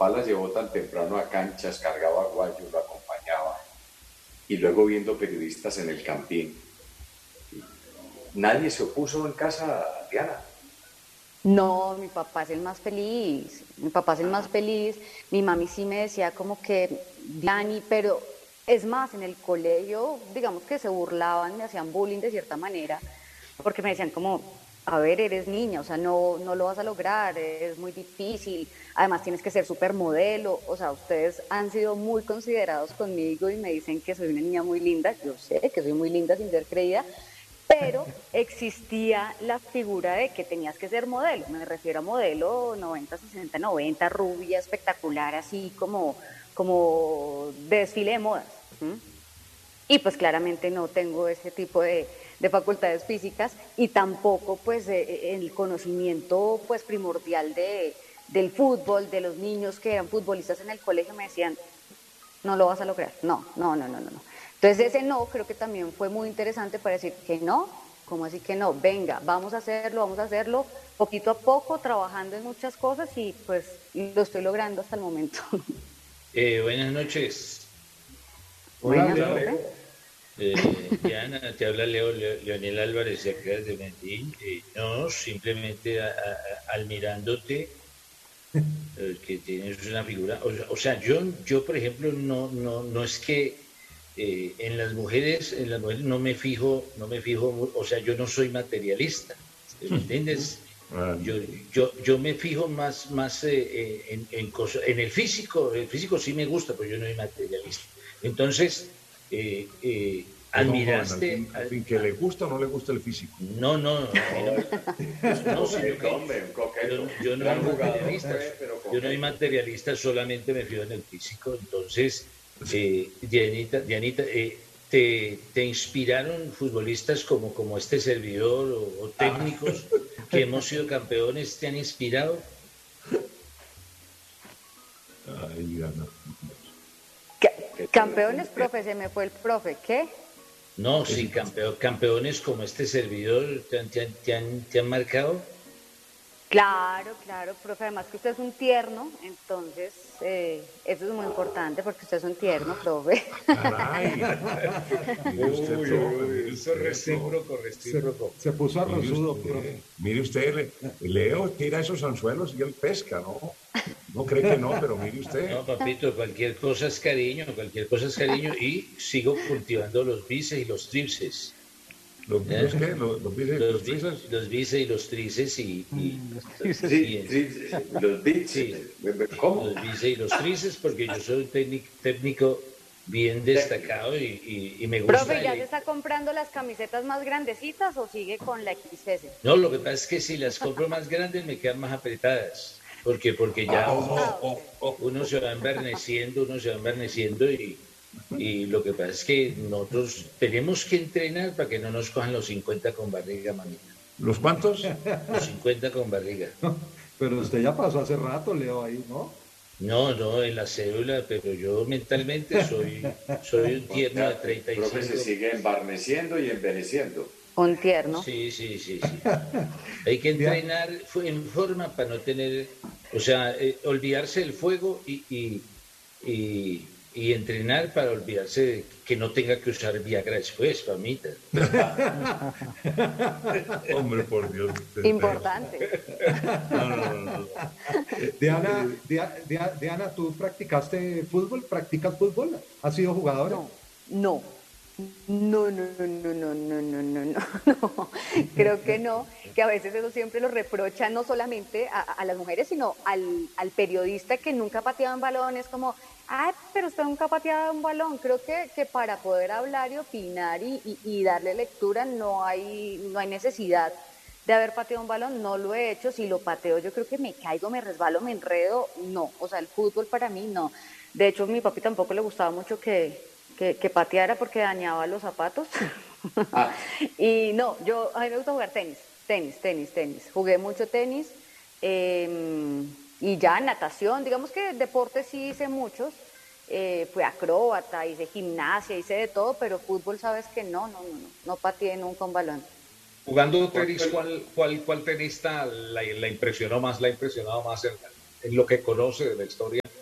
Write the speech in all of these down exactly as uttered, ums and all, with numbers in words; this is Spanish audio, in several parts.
papá la llevó tan temprano a canchas, cargaba guayos, lo acompañaba, y luego viendo periodistas en el campín. Nadie se opuso en casa, Diana. No, mi papá es el más feliz, mi papá es el más feliz, mi mami sí me decía como que, Diani, pero es más, en el colegio, digamos que se burlaban, me hacían bullying de cierta manera, porque me decían como, a ver, eres niña, o sea, no, no lo vas a lograr, es muy difícil, además tienes que ser supermodelo, o sea, ustedes han sido muy considerados conmigo y me dicen que soy una niña muy linda, yo sé que soy muy linda sin ser creída, pero existía la figura de que tenías que ser modelo, me refiero a modelo noventa, sesenta, noventa, rubia, espectacular, así como, como de desfile de modas. ¿Mm? Y pues claramente no tengo ese tipo de, de facultades físicas y tampoco pues eh, el conocimiento pues primordial de, del fútbol, de los niños que eran futbolistas en el colegio me decían, no lo vas a lograr, no, no, no, no, no. no. Entonces ese no creo que también fue muy interesante para decir que no, ¿cómo así que no? Venga, vamos a hacerlo, vamos a hacerlo poquito a poco, trabajando en muchas cosas y pues lo estoy logrando hasta el momento. Eh, buenas noches. Hola, Buenas, Leo. profe. Eh, Diana, te habla Leo, Leo- Leonel Álvarez de acá de Medellín. Eh, no, simplemente a- a- a- admirándote, eh, que tienes una figura. O, sea, o sea, yo, yo por ejemplo, no, no, no es que eh, en las mujeres, en las mujeres no me fijo, no me fijo, mu- o sea, yo no soy materialista, ¿me entiendes? Ah, Yo, yo, yo me fijo más, más eh, eh, en, en, cosas, en el físico, el físico sí me gusta, pero yo no soy materialista. Entonces, eh, eh, pues, don Juan, al admiraste, fin, al fin, que le gusta o no le gusta el físico. no, no, a mí no, no, sino Coqueto, que hombre, un coqueto. yo, yo no soy Gran jugador, materialista, fue, pero yo no soy coqueto. materialista, solamente me fijo en el físico. Entonces, eh, Dianita, Dianita eh, te, te inspiraron futbolistas como, como este servidor o, o técnicos que hemos sido campeones, ¿te han inspirado? Ay, Diana. Ca- Campeones, profe, se me fue el profe, ¿qué? No, sí, campeón, campeones como este servidor, ¿te, han- te han, te han- te han marcado? Claro, claro, profe, además que usted es un tierno, entonces eh, eso es muy importante porque usted es un tierno, profe. Caray. Mire usted, Uy, profe, uy, mire eso usted, recíproco, profe. recíproco. Se puso Mire arrozudo, usted, profe. mire usted, le- Leo tira esos anzuelos y él pesca, ¿no? No cree que no, pero mire usted. No, papito, cualquier cosa es cariño, cualquier cosa es cariño y sigo cultivando los bíceps y los tríceps. ¿Los, ¿Eh? los qué? ¿Los, los, bíceps, Los, los bi- tríceps? los bíceps y los tríceps y, y- Sí, y- sí, los beats. Sí. ¿Cómo? los bíceps y los tríceps porque yo soy un técnic- técnico bien destacado y, y- y me gusta. Profe, ¿ya el- se está comprando las camisetas más grandecitas o sigue con la equis ese? No, lo que pasa es que si las compro más grandes me quedan más apretadas. Porque, porque ya Ah, uno, Ah, ok. uno se va enverneciendo, uno se va enverneciendo y, y lo que pasa es que nosotros tenemos que entrenar para que no nos cojan los cincuenta con barriga, mamita. ¿Los cuántos? Los cincuenta con barriga. Pero usted ya pasó hace rato, Leo, ahí, ¿no? No, no, en la cédula, pero yo mentalmente soy, soy un tierno de treinta y El profe se cinco. sigue embarneciendo y enveneciendo. Un tierno. Sí, sí, sí, sí. Hay que entrenar fu- en forma para no tener, o sea, eh, olvidarse del fuego y, y, y, y entrenar para olvidarse de que no tenga que usar Viagra después, mamita. Hombre, por Dios. Importante. No, no, no, no. Diana, Dia- Dia- Diana, ¿tú practicaste fútbol? ¿Practicas fútbol? ¿Has sido jugadora? No, no. No, no, no, no, no, no, no, no, no, no. Creo que no, que a veces eso siempre lo reprochan no solamente a, a las mujeres, sino al, al periodista que nunca pateaba un balón, es como, ay, pero usted nunca ha pateado un balón. Creo que, que para poder hablar y opinar y, y, y darle lectura no hay, no hay necesidad de haber pateado un balón, no lo he hecho, si lo pateo yo creo que me caigo, me resbalo, me enredo, no, o sea, el fútbol para mí no. De hecho, a mi papi tampoco le gustaba mucho que, que, que pateara porque dañaba los zapatos. Ah. Y no, yo, a mí me gusta jugar tenis, tenis, tenis, tenis. Jugué mucho tenis eh, y ya natación, digamos que deportes sí hice muchos. Eh, fui acróbata, hice gimnasia, hice de todo, pero fútbol sabes que no, no, no, no, no pateé nunca un balón. Jugando tenis, ¿cuál, cuál, cuál tenista la, la impresionó más, la ha impresionado más en, en lo que conoce de la historia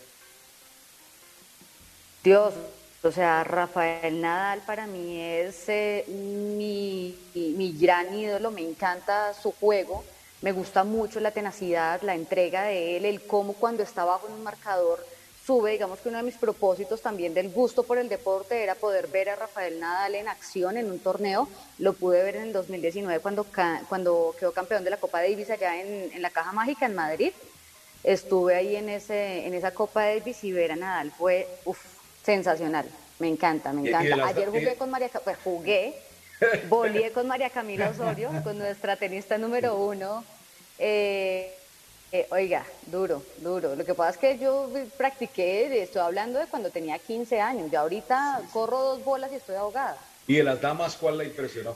Dios, o sea, Rafael Nadal para mí es eh, mi, mi gran ídolo, me encanta su juego, me gusta mucho la tenacidad, la entrega de él, el cómo cuando está bajo en un marcador sube, digamos que uno de mis propósitos también del gusto por el deporte era poder ver a Rafael Nadal en acción en un torneo, lo pude ver en el dos mil diecinueve cuando, cuando quedó campeón de la Copa Davis allá en, en la Caja Mágica en Madrid, estuve ahí en, ese, en esa Copa Davis y ver a Nadal fue, uff, sensacional, me encanta, me encanta. Las, Ayer jugué eh, con María, pues jugué, volé con María Camila Osorio, con nuestra tenista número uno. Eh, eh, oiga, duro, duro. Lo que pasa es que yo practiqué, estoy hablando de cuando tenía quince años, ya ahorita sí, sí. corro dos bolas y estoy ahogada. ¿Y de las damas cuál la impresionó?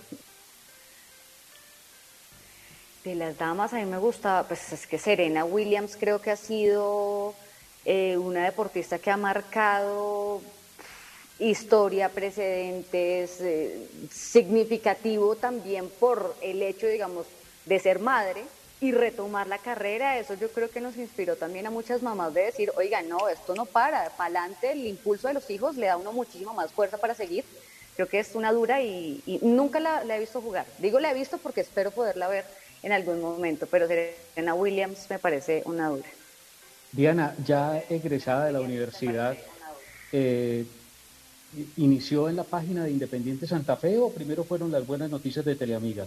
De las damas a mí me gusta, pues es que Serena Williams creo que ha sido eh, una deportista que ha marcado historia, precedentes, eh, significativo también por el hecho, digamos, de ser madre y retomar la carrera. Eso yo creo que nos inspiró también a muchas mamás de decir, oiga, no, esto no para, para adelante, el impulso de los hijos le da a uno muchísimo más fuerza para seguir. Creo que es una dura y, y nunca la, la he visto jugar. Digo la he visto porque espero poderla ver en algún momento, pero Serena Williams me parece una dura. Diana, ya egresada de la universidad, eh, ¿inició en la página de Independiente Santa Fe o primero fueron las buenas noticias de Teleamiga?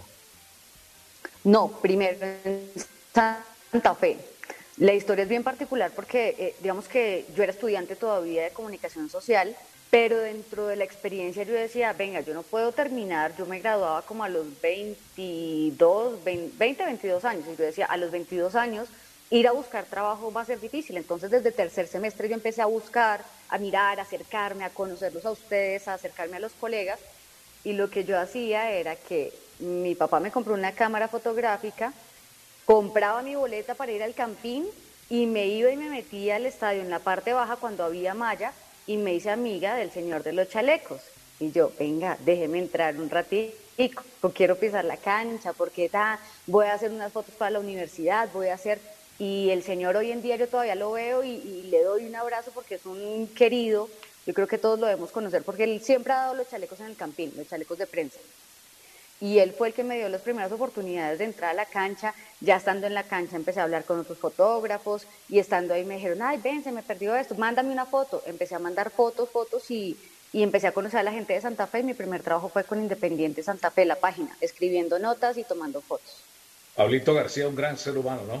No, primero en Santa Fe. La historia es bien particular porque, eh, digamos que yo era estudiante todavía de comunicación social, pero dentro de la experiencia yo decía, venga, yo no puedo terminar, yo me graduaba como a los veintidós, veinte, veintidós años, y yo decía, a los veintidós años, ir a buscar trabajo va a ser difícil. Entonces desde tercer semestre yo empecé a buscar, a mirar, a acercarme, a conocerlos a ustedes, a acercarme a los colegas, y lo que yo hacía era que mi papá me compró una cámara fotográfica, compraba mi boleta para ir al Campín y me iba y me metía al estadio en la parte baja cuando había malla y me hice amiga del señor de los chalecos. Y yo, venga, déjeme entrar un ratito, quiero pisar la cancha, porque ta, voy a hacer unas fotos para la universidad, voy a hacer... Y el señor hoy en día yo todavía lo veo y, y le doy un abrazo porque es un querido, yo creo que todos lo debemos conocer, porque él siempre ha dado los chalecos en el Campín, los chalecos de prensa. Y él fue el que me dio las primeras oportunidades de entrar a la cancha. Ya estando en la cancha empecé a hablar con otros fotógrafos y estando ahí me dijeron, ay, ven, se me perdió esto, mándame una foto. Empecé a mandar fotos, fotos y, y empecé a conocer a la gente de Santa Fe. Y mi primer trabajo fue con Independiente Santa Fe, la página, escribiendo notas y tomando fotos. Pablito García, un gran ser humano, ¿no?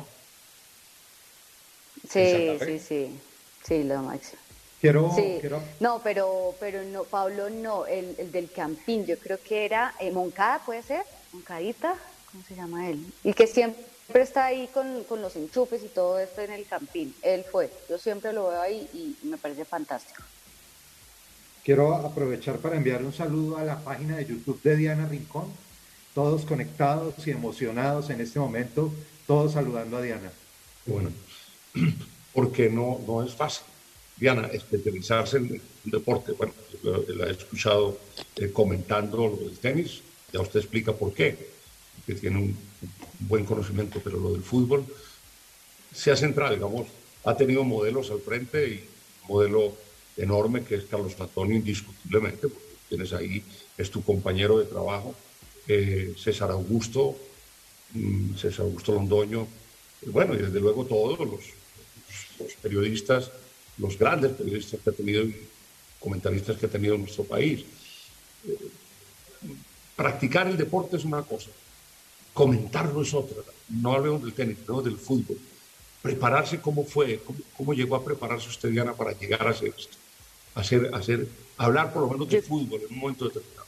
Sí, sí, sí, sí, lo máximo. Quiero, sí. quiero... No, pero, pero no, Pablo no, el, el del Campín, yo creo que era eh, Moncada, ¿puede ser? Moncadita, ¿cómo se llama él? Y que siempre está ahí con, con los enchufes y todo esto en el Campín, él fue, yo siempre lo veo ahí y me parece fantástico. Quiero aprovechar para enviar un saludo a la página de YouTube de Diana Rincón, todos conectados y emocionados en este momento, todos saludando a Diana. Bueno, porque no, no es fácil. Diana, especializarse en un deporte, bueno, la he escuchado eh, comentando lo del tenis, ya usted explica por qué, que tiene un, un buen conocimiento, pero lo del fútbol se ha centrado, digamos, ha tenido modelos al frente y un modelo enorme que es Carlos Fatoni, indiscutiblemente, porque tienes ahí, es tu compañero de trabajo, eh, César Augusto, mm, César Augusto Londoño, y bueno, y desde luego todos los, los periodistas, los grandes periodistas que ha tenido y comentaristas que ha tenido nuestro país. Eh, practicar el deporte es una cosa, comentarlo es otra. No hablemos del tenis, hablemos del fútbol. Prepararse, ¿cómo fue? ¿Cómo, cómo llegó a prepararse usted, Diana, para llegar a hacer esto? A hacer, a hacer, hablar por lo menos de fútbol en un momento determinado.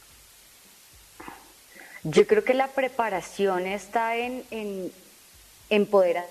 Yo creo que la preparación está en, en, en poder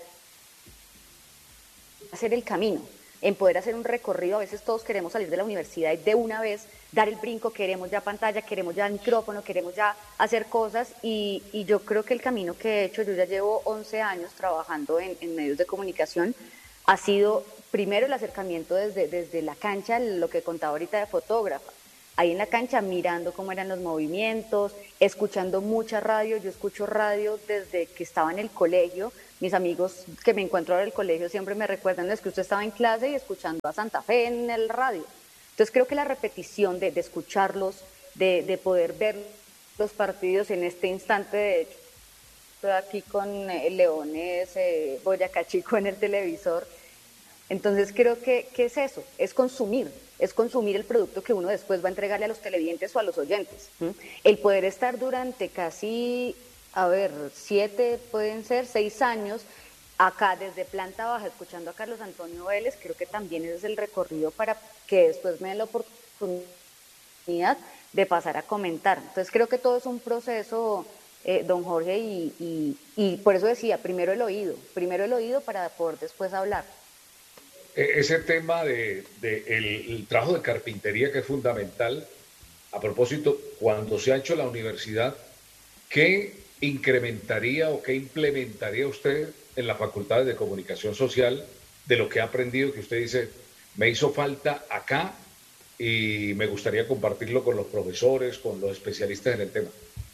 hacer el camino, en poder hacer un recorrido. A veces todos queremos salir de la universidad y de una vez dar el brinco, queremos ya pantalla, queremos ya micrófono, queremos ya hacer cosas y, y yo creo que el camino que he hecho, yo ya llevo once años trabajando en, en medios de comunicación, ha sido primero el acercamiento desde, desde la cancha, lo que contaba ahorita de fotógrafa, ahí en la cancha mirando cómo eran los movimientos, escuchando mucha radio. Yo escucho radio desde que estaba en el colegio. Mis amigos que me encuentro ahora en el colegio siempre me recuerdan, es que usted estaba en clase y escuchando a Santa Fe en el radio. Entonces creo que la repetición de, de escucharlos, de, de poder ver los partidos en este instante, de hecho, estoy aquí con eh, Leones, eh, Boyacá Chico en el televisor. Entonces creo que, que es eso, es consumir, es consumir el producto que uno después va a entregarle a los televidentes o a los oyentes. ¿Mm? El poder estar durante casi, a ver, siete, pueden ser, seis años, acá desde planta baja, escuchando a Carlos Antonio Vélez, creo que también ese es el recorrido para que después me den la oportunidad de pasar a comentar. Entonces creo que todo es un proceso, eh, don Jorge, y, y, y por eso decía, primero el oído, primero el oído para poder después hablar. Ese tema de, de el, el trabajo de carpintería que es fundamental. A propósito, cuando se ha hecho la universidad, ¿qué incrementaría o qué implementaría usted en las facultades de comunicación social de lo que ha aprendido, que usted dice, me hizo falta acá y me gustaría compartirlo con los profesores, con los especialistas en el tema?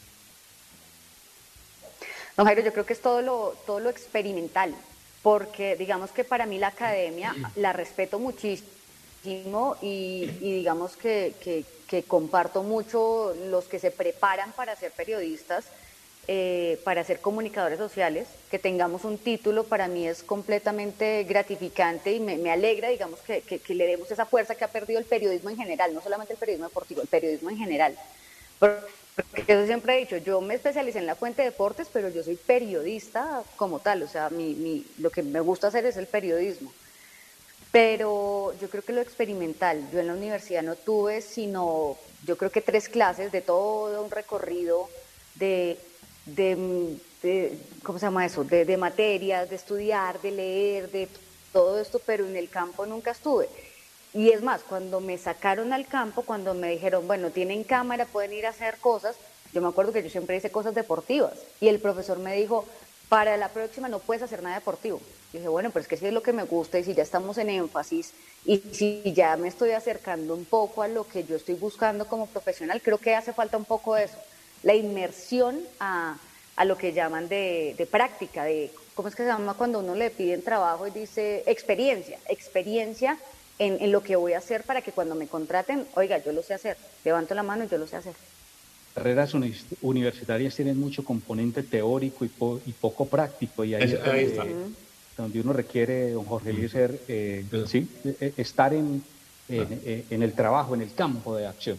Don Jairo, yo creo que es todo lo, todo lo experimental, porque digamos que para mí la academia la respeto muchísimo y, y digamos que, que, que comparto mucho los que se preparan para ser periodistas, eh, para ser comunicadores sociales. Que tengamos un título para mí es completamente gratificante y me, me alegra, digamos, que, que, que le demos esa fuerza que ha perdido el periodismo en general, no solamente el periodismo deportivo, el periodismo en general. Porque eso siempre he dicho, yo me especialicé en la fuente de deportes, pero yo soy periodista como tal, o sea, mi, mi, lo que me gusta hacer es el periodismo. Pero yo creo que lo experimental, yo en la universidad no tuve sino, yo creo que tres clases de todo un recorrido de, de, de ¿cómo se llama eso? De, de materias, de estudiar, de leer, de todo esto, pero en el campo nunca estuve. Y es más, cuando me sacaron al campo, cuando me dijeron, bueno, tienen cámara, pueden ir a hacer cosas, yo me acuerdo que yo siempre hice cosas deportivas. Y el profesor me dijo, para la próxima no puedes hacer nada deportivo. Y dije, bueno, pero es que si es lo que me gusta y si ya estamos en énfasis y si ya me estoy acercando un poco a lo que yo estoy buscando como profesional, creo que hace falta un poco de eso. La inmersión a, a lo que llaman de, de práctica, de, ¿cómo es que se llama cuando uno le piden trabajo y dice experiencia? Experiencia. En, en lo que voy a hacer para que cuando me contraten, oiga, yo lo sé hacer, levanto la mano y yo lo sé hacer. Carreras universitarias tienen mucho componente teórico y, po, y poco práctico, y ahí es, es donde, ahí está. donde uno requiere, don Jorge Eliezer, eh, sí. ¿sí? estar en, en, en el trabajo, en el campo de acción.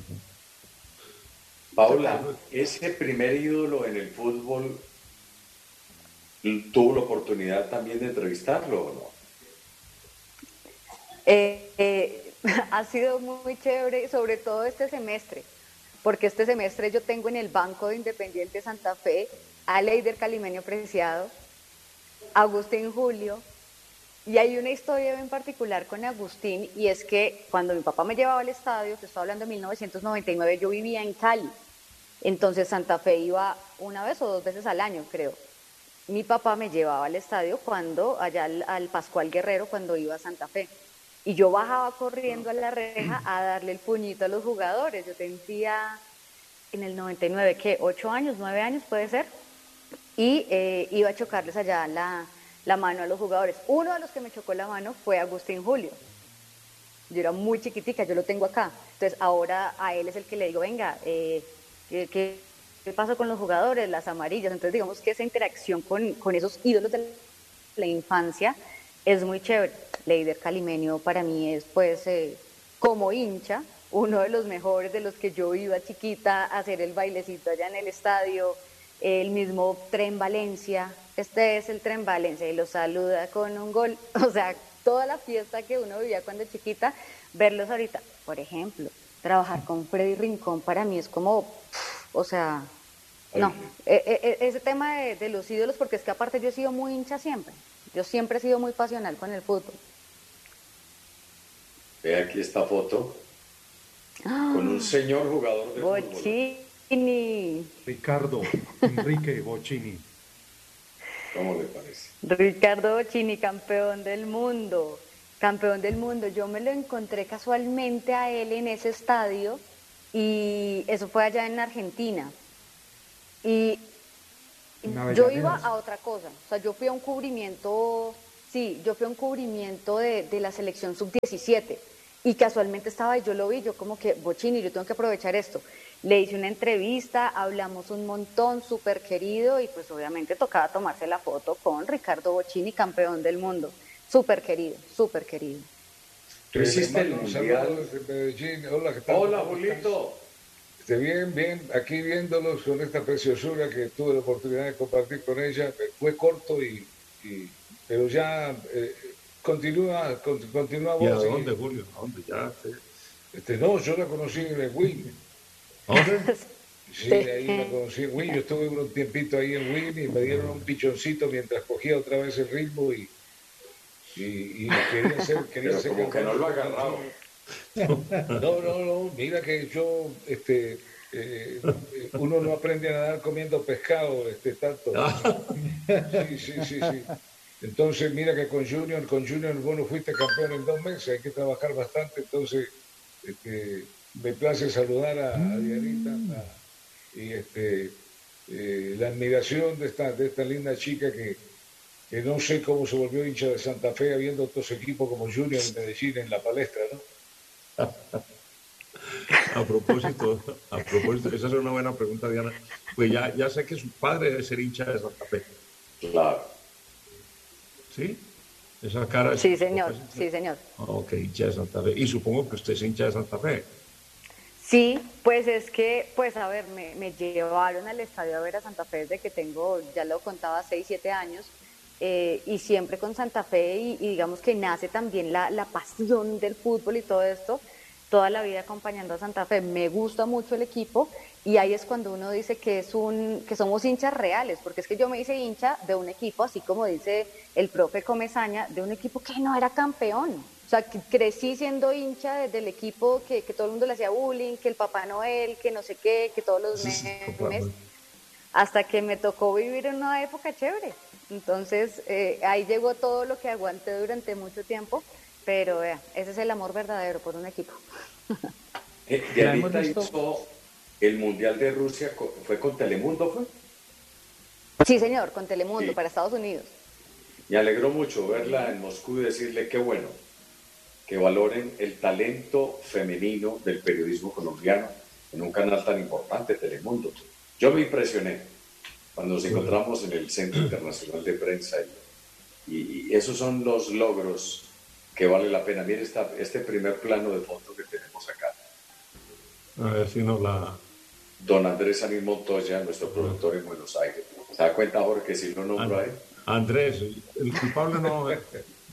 Paula, ese primer ídolo en el fútbol, ¿tuvo la oportunidad también de entrevistarlo o no? Eh, eh, ha sido muy chévere, sobre todo este semestre, porque este semestre yo tengo en el banco de Independiente Santa Fe a Leider Calimeño Preciado, Agustín Julio, y hay una historia en particular con Agustín, y es que cuando mi papá me llevaba al estadio, que estoy hablando de mil novecientos noventa y nueve, yo vivía en Cali, entonces Santa Fe iba una vez o dos veces al año, creo. Mi papá me llevaba al estadio cuando, allá al, al Pascual Guerrero, cuando iba a Santa Fe. Y yo bajaba corriendo a la reja a darle el puñito a los jugadores. Yo tendría en el noventa y nueve, ¿qué? ¿Ocho años? ¿Nueve años puede ser? Y eh, iba a chocarles allá la, la mano a los jugadores. Uno de los que me chocó la mano fue Agustín Julio. Yo era muy chiquitica, yo lo tengo acá. Entonces ahora a él es el que le digo, venga, eh, ¿qué, qué pasó con los jugadores? Las amarillas. Entonces digamos que esa interacción con, con esos ídolos de la infancia es muy chévere. Leider Calimeño para mí es, pues, eh, como hincha, uno de los mejores, de los que yo iba chiquita a hacer el bailecito allá en el estadio, el mismo Tren Valencia, este es el Tren Valencia y lo saluda con un gol, o sea, toda la fiesta que uno vivía cuando chiquita, verlos ahorita, por ejemplo, trabajar con Freddy Rincón para mí es como, o sea, no, e, e, ese tema de, de los ídolos, porque es que aparte yo he sido muy hincha siempre. Yo siempre he sido muy pasional con el fútbol. Ve aquí esta foto ah, con un señor jugador de Bocchini. fútbol. Ricardo Enrique Bocchini. ¿Cómo le parece? Ricardo Bocchini, campeón del mundo. Campeón del mundo. Yo me lo encontré casualmente a él en ese estadio y eso fue allá en Argentina. Y yo iba a otra cosa, o sea, yo fui a un cubrimiento, sí, yo fui a un cubrimiento de, de la selección sub diecisiete, y casualmente estaba y yo lo vi, yo como que, Bochini, yo tengo que aprovechar esto. Le hice una entrevista, hablamos un montón, súper querido, y pues obviamente tocaba tomarse la foto con Ricardo Bochini, campeón del mundo. Súper querido, súper querido. Tú hiciste el mundial. Hola, ¿qué tal? Hola, Julito. Esté bien, bien, aquí viéndolos con esta preciosura que tuve la oportunidad de compartir con ella. Fue corto, y, y pero ya eh, continúa, continúa vos. ¿Y a dónde, Julio? ¿A dónde? Ya. Sí. Este, no, yo la conocí en el Win. ¿Dónde? Sí, ahí la conocí en Win. Yo estuve un tiempito ahí en Win y me dieron un pichoncito mientras cogía otra vez el ritmo y, y, y quería ser... Quería pero ser como que no lo ha agarrado. No, no, no, mira que yo, este, eh, uno no aprende a nadar comiendo pescado, este, tanto. Sí, sí, sí, sí. Entonces, mira que con Junior, con Junior, vos no fuiste campeón en dos meses, hay que trabajar bastante, entonces, este, me place saludar a, a Dianita, a, y este, eh, la admiración de esta, de esta linda chica que, que no sé cómo se volvió hincha de Santa Fe habiendo otros equipos como Junior y Medellín en la palestra, ¿no? A propósito, a propósito, esa es una buena pregunta, Diana. Pues ya, ya sé que su padre debe ser hincha de Santa Fe. Claro. ¿Sí? Esa cara es... Sí, señor, sí, señor. Ok, hincha de Santa Fe. Y supongo que usted es hincha de Santa Fe. Sí, pues es que, pues a ver, me, me llevaron al estadio a ver a Santa Fe desde que tengo, ya lo contaba, seis, siete años. Eh, y siempre con Santa Fe, y, y digamos que nace también la, la pasión del fútbol y todo esto, toda la vida acompañando a Santa Fe. Me gusta mucho el equipo, y ahí es cuando uno dice que es un que somos hinchas reales, porque es que yo me hice hincha de un equipo, así como dice el profe Comesaña, de un equipo que no era campeón. O sea, que crecí siendo hincha de, del equipo que, que todo el mundo le hacía bullying, que el Papá Noel, que no sé qué, que todos los memes, hasta que me tocó vivir en una época chévere. Entonces, eh, ahí llegó todo lo que aguanté durante mucho tiempo, pero eh, ese es el amor verdadero por un equipo. Eh, Dianita hizo el Mundial de Rusia, ¿fue con Telemundo, fue? Sí, señor, con Telemundo, sí, para Estados Unidos. Me alegró mucho verla en Moscú y decirle qué bueno, que valoren el talento femenino del periodismo colombiano en un canal tan importante, Telemundo. Yo me impresioné cuando nos encontramos en el Centro Internacional de Prensa, y, y esos son los logros que vale la pena. Miren esta, este primer plano de foto que tenemos acá. A ver si nos la... Don Andrés Anís Montoya, nuestro productor en Buenos Aires. ¿Se da cuenta, Jorge, que si no nombro ahí? Andrés, el culpable no... A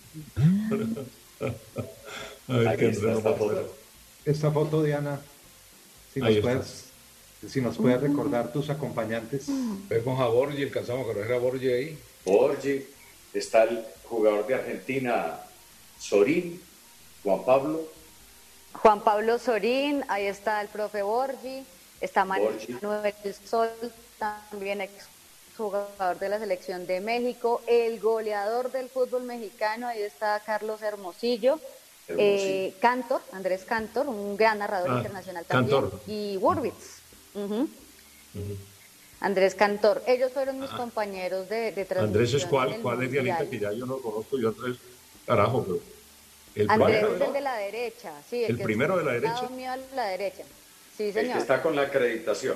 ver, aquí está esta foto. Esta foto, Diana, si nos puedes... Si nos puedes recordar tus acompañantes. Vemos a Borgi, alcanzamos a conocer a Borgi ahí. Borgi, está el jugador de Argentina, Sorín, Juan Pablo. Juan Pablo Sorín, ahí está el profe Borgi, está Manuel Sol, también ex jugador de la selección de México, el goleador del fútbol mexicano, ahí está Carlos Hermosillo. Eh, Cantor, Andrés Cantor, un gran narrador ah, internacional también, Cantor. Y Wurbitz. Uh-huh. Uh-huh. Andrés Cantor, ellos fueron mis ah. compañeros de, de transmisión. Andrés es cuál, cuál es Dianita, que ya yo no conozco, yo Andrés, carajo, pero el Andrés es el de la derecha, sí, el, el que primero de la derecha. Mío a la derecha, sí, señor. El que está con la acreditación.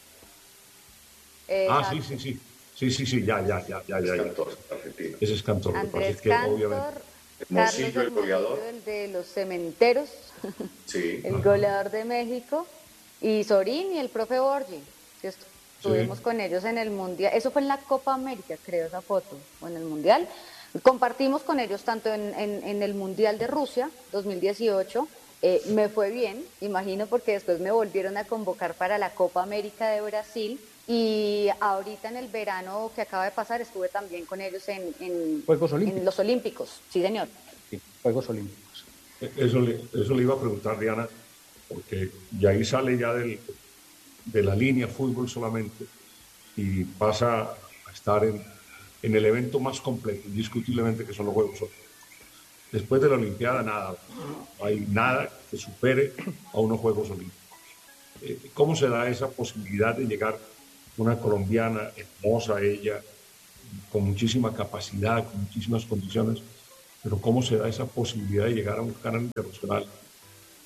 Eh, ah, sí, sí, sí, sí, sí, sí, ya, ya, ya, ya, ya. Cantor, argentino. Ese es Cantor. Andrés que, Cantor, obviamente. Hermosillo, Carlos el goleador. El de los cementeros, sí. El goleador de México, y Sorín y el profe Borgi, que estuvimos sí. con ellos en el Mundial. Eso fue en la Copa América, creo, esa foto, o en el Mundial. Compartimos con ellos tanto en, en, en el Mundial de Rusia, dos mil dieciocho, eh, me fue bien, imagino, porque después me volvieron a convocar para la Copa América de Brasil, y ahorita en el verano que acaba de pasar estuve también con ellos en, en, Juegos Olímpicos. en los Olímpicos, sí señor. Sí, Juegos Olímpicos. Eso le, eso le iba a preguntar, Diana, porque ya ahí sale ya del, de la línea fútbol solamente y pasa a estar en, en el evento más completo, indiscutiblemente, que son los Juegos Olímpicos. Después de la Olimpiada, nada, no hay nada que supere a unos Juegos Olímpicos. Eh, ¿Cómo se da esa posibilidad de llegar una colombiana, hermosa ella, con muchísima capacidad, con muchísimas condiciones, pero cómo se da esa posibilidad de llegar a un canal internacional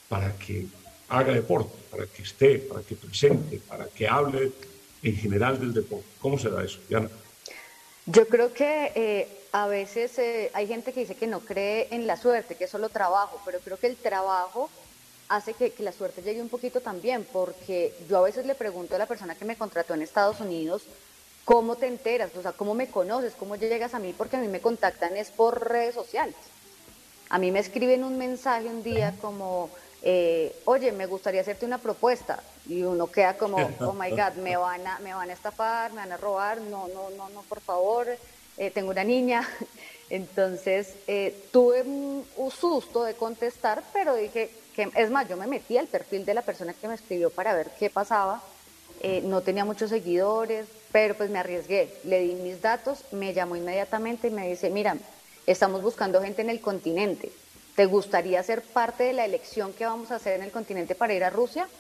para que haga deporte, para que esté, para que presente, para que hable en general del deporte? ¿Cómo será eso, Diana? Yo creo que eh, a veces eh, hay gente que dice que no cree en la suerte, que es solo trabajo, pero creo que el trabajo hace que, que la suerte llegue un poquito también, porque yo a veces le pregunto a la persona que me contrató en Estados Unidos, ¿cómo te enteras? O sea, ¿cómo me conoces? ¿Cómo llegas a mí? Porque a mí me contactan es por redes sociales. A mí me escriben un mensaje un día como, eh, oye, me gustaría hacerte una propuesta. Y uno queda como, oh my God, me van a, me van a estafar, me van a robar, no, no, no, no, por favor, eh, tengo una niña. Entonces, eh, tuve un, un susto de contestar, pero dije, que, es más, yo me metí al perfil de la persona que me escribió para ver qué pasaba. Eh, no tenía muchos seguidores, pero pues me arriesgué, le di mis datos, me llamó inmediatamente y me dice, mira, estamos buscando gente en el continente, ¿te gustaría ser parte de la elección que vamos a hacer en el continente para ir a Rusia?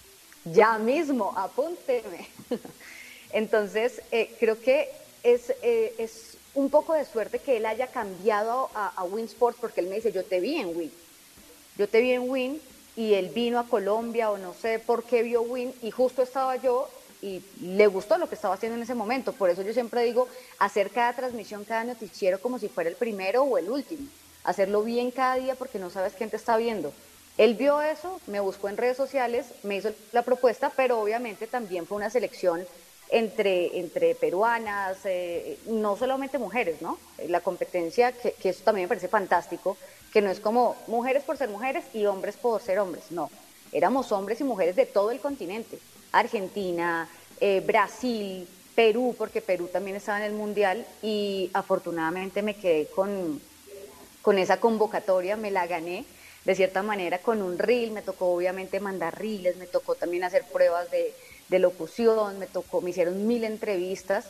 Ya mismo, apúnteme. Entonces, eh, creo que es, eh, es un poco de suerte que él haya cambiado a, a Win Sports, porque él me dice, yo te vi en Win, yo te vi en Win, y él vino a Colombia o no sé por qué vio Win y justo estaba yo y le gustó lo que estaba haciendo en ese momento. Por eso yo siempre digo, hacer cada transmisión, cada noticiero como si fuera el primero o el último, hacerlo bien cada día porque no sabes quién te está viendo. Él vio eso, me buscó en redes sociales, me hizo la propuesta, pero obviamente también fue una selección entre, entre peruanas, eh, no solamente mujeres, ¿no? La competencia, que, que eso también me parece fantástico, que no es como mujeres por ser mujeres y hombres por ser hombres, no. Éramos hombres y mujeres de todo el continente, Argentina, eh, Brasil, Perú, porque Perú también estaba en el Mundial y afortunadamente me quedé con, con esa convocatoria, me la gané de cierta manera con un reel, me tocó obviamente mandar reels, me tocó también hacer pruebas de, de locución, me tocó, me hicieron mil entrevistas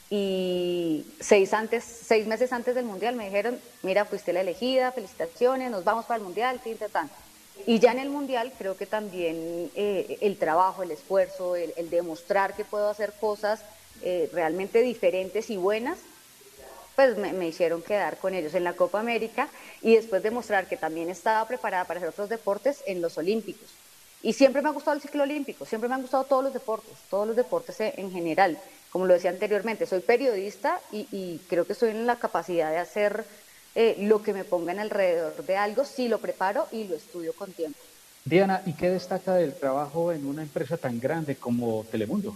y seis, antes, seis meses antes del Mundial me dijeron, mira, fuiste la elegida, felicitaciones, nos vamos para el Mundial, tin, tin, tan. Y ya en el Mundial creo que también eh, el trabajo, el esfuerzo, el, el demostrar que puedo hacer cosas eh, realmente diferentes y buenas, pues me, me hicieron quedar con ellos en la Copa América y después demostrar que también estaba preparada para hacer otros deportes en los Olímpicos. Y siempre me ha gustado el ciclo olímpico, siempre me han gustado todos los deportes, todos los deportes en general. Como lo decía anteriormente, soy periodista y, y creo que estoy en la capacidad de hacer eh, lo que me pongan alrededor de algo, si lo preparo y lo estudio con tiempo. Diana, ¿y qué destaca del trabajo en una empresa tan grande como Telemundo?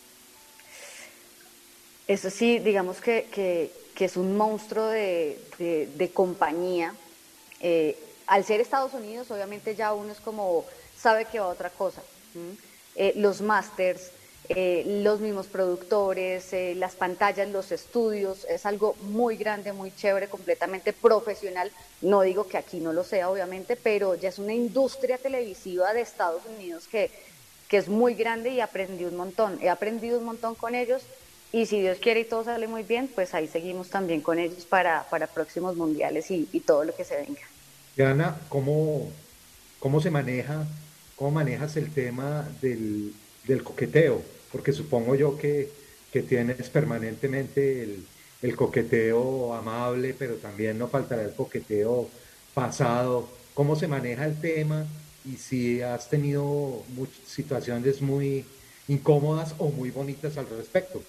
Eso sí, digamos que, que, que es un monstruo de, de, de compañía. Eh, al ser Estados Unidos, obviamente ya uno es como, sabe que va a otra cosa. ¿Mm? Eh, los másters, eh, los mismos productores, eh, las pantallas, los estudios, es algo muy grande, muy chévere, completamente profesional. No digo que aquí no lo sea, obviamente, pero ya es una industria televisiva de Estados Unidos que, que es muy grande y aprendí un montón. He aprendido un montón con ellos. Y si Dios quiere y todo sale muy bien, pues ahí seguimos también con ellos para, para próximos mundiales y, y todo lo que se venga. Diana, ¿cómo, cómo se maneja, cómo manejas el tema del, del coqueteo? Porque supongo yo que, que tienes permanentemente el, el coqueteo amable, pero también no faltará el coqueteo pasado. ¿Cómo se maneja el tema? Y si has tenido muchas situaciones muy incómodas o muy bonitas al respecto.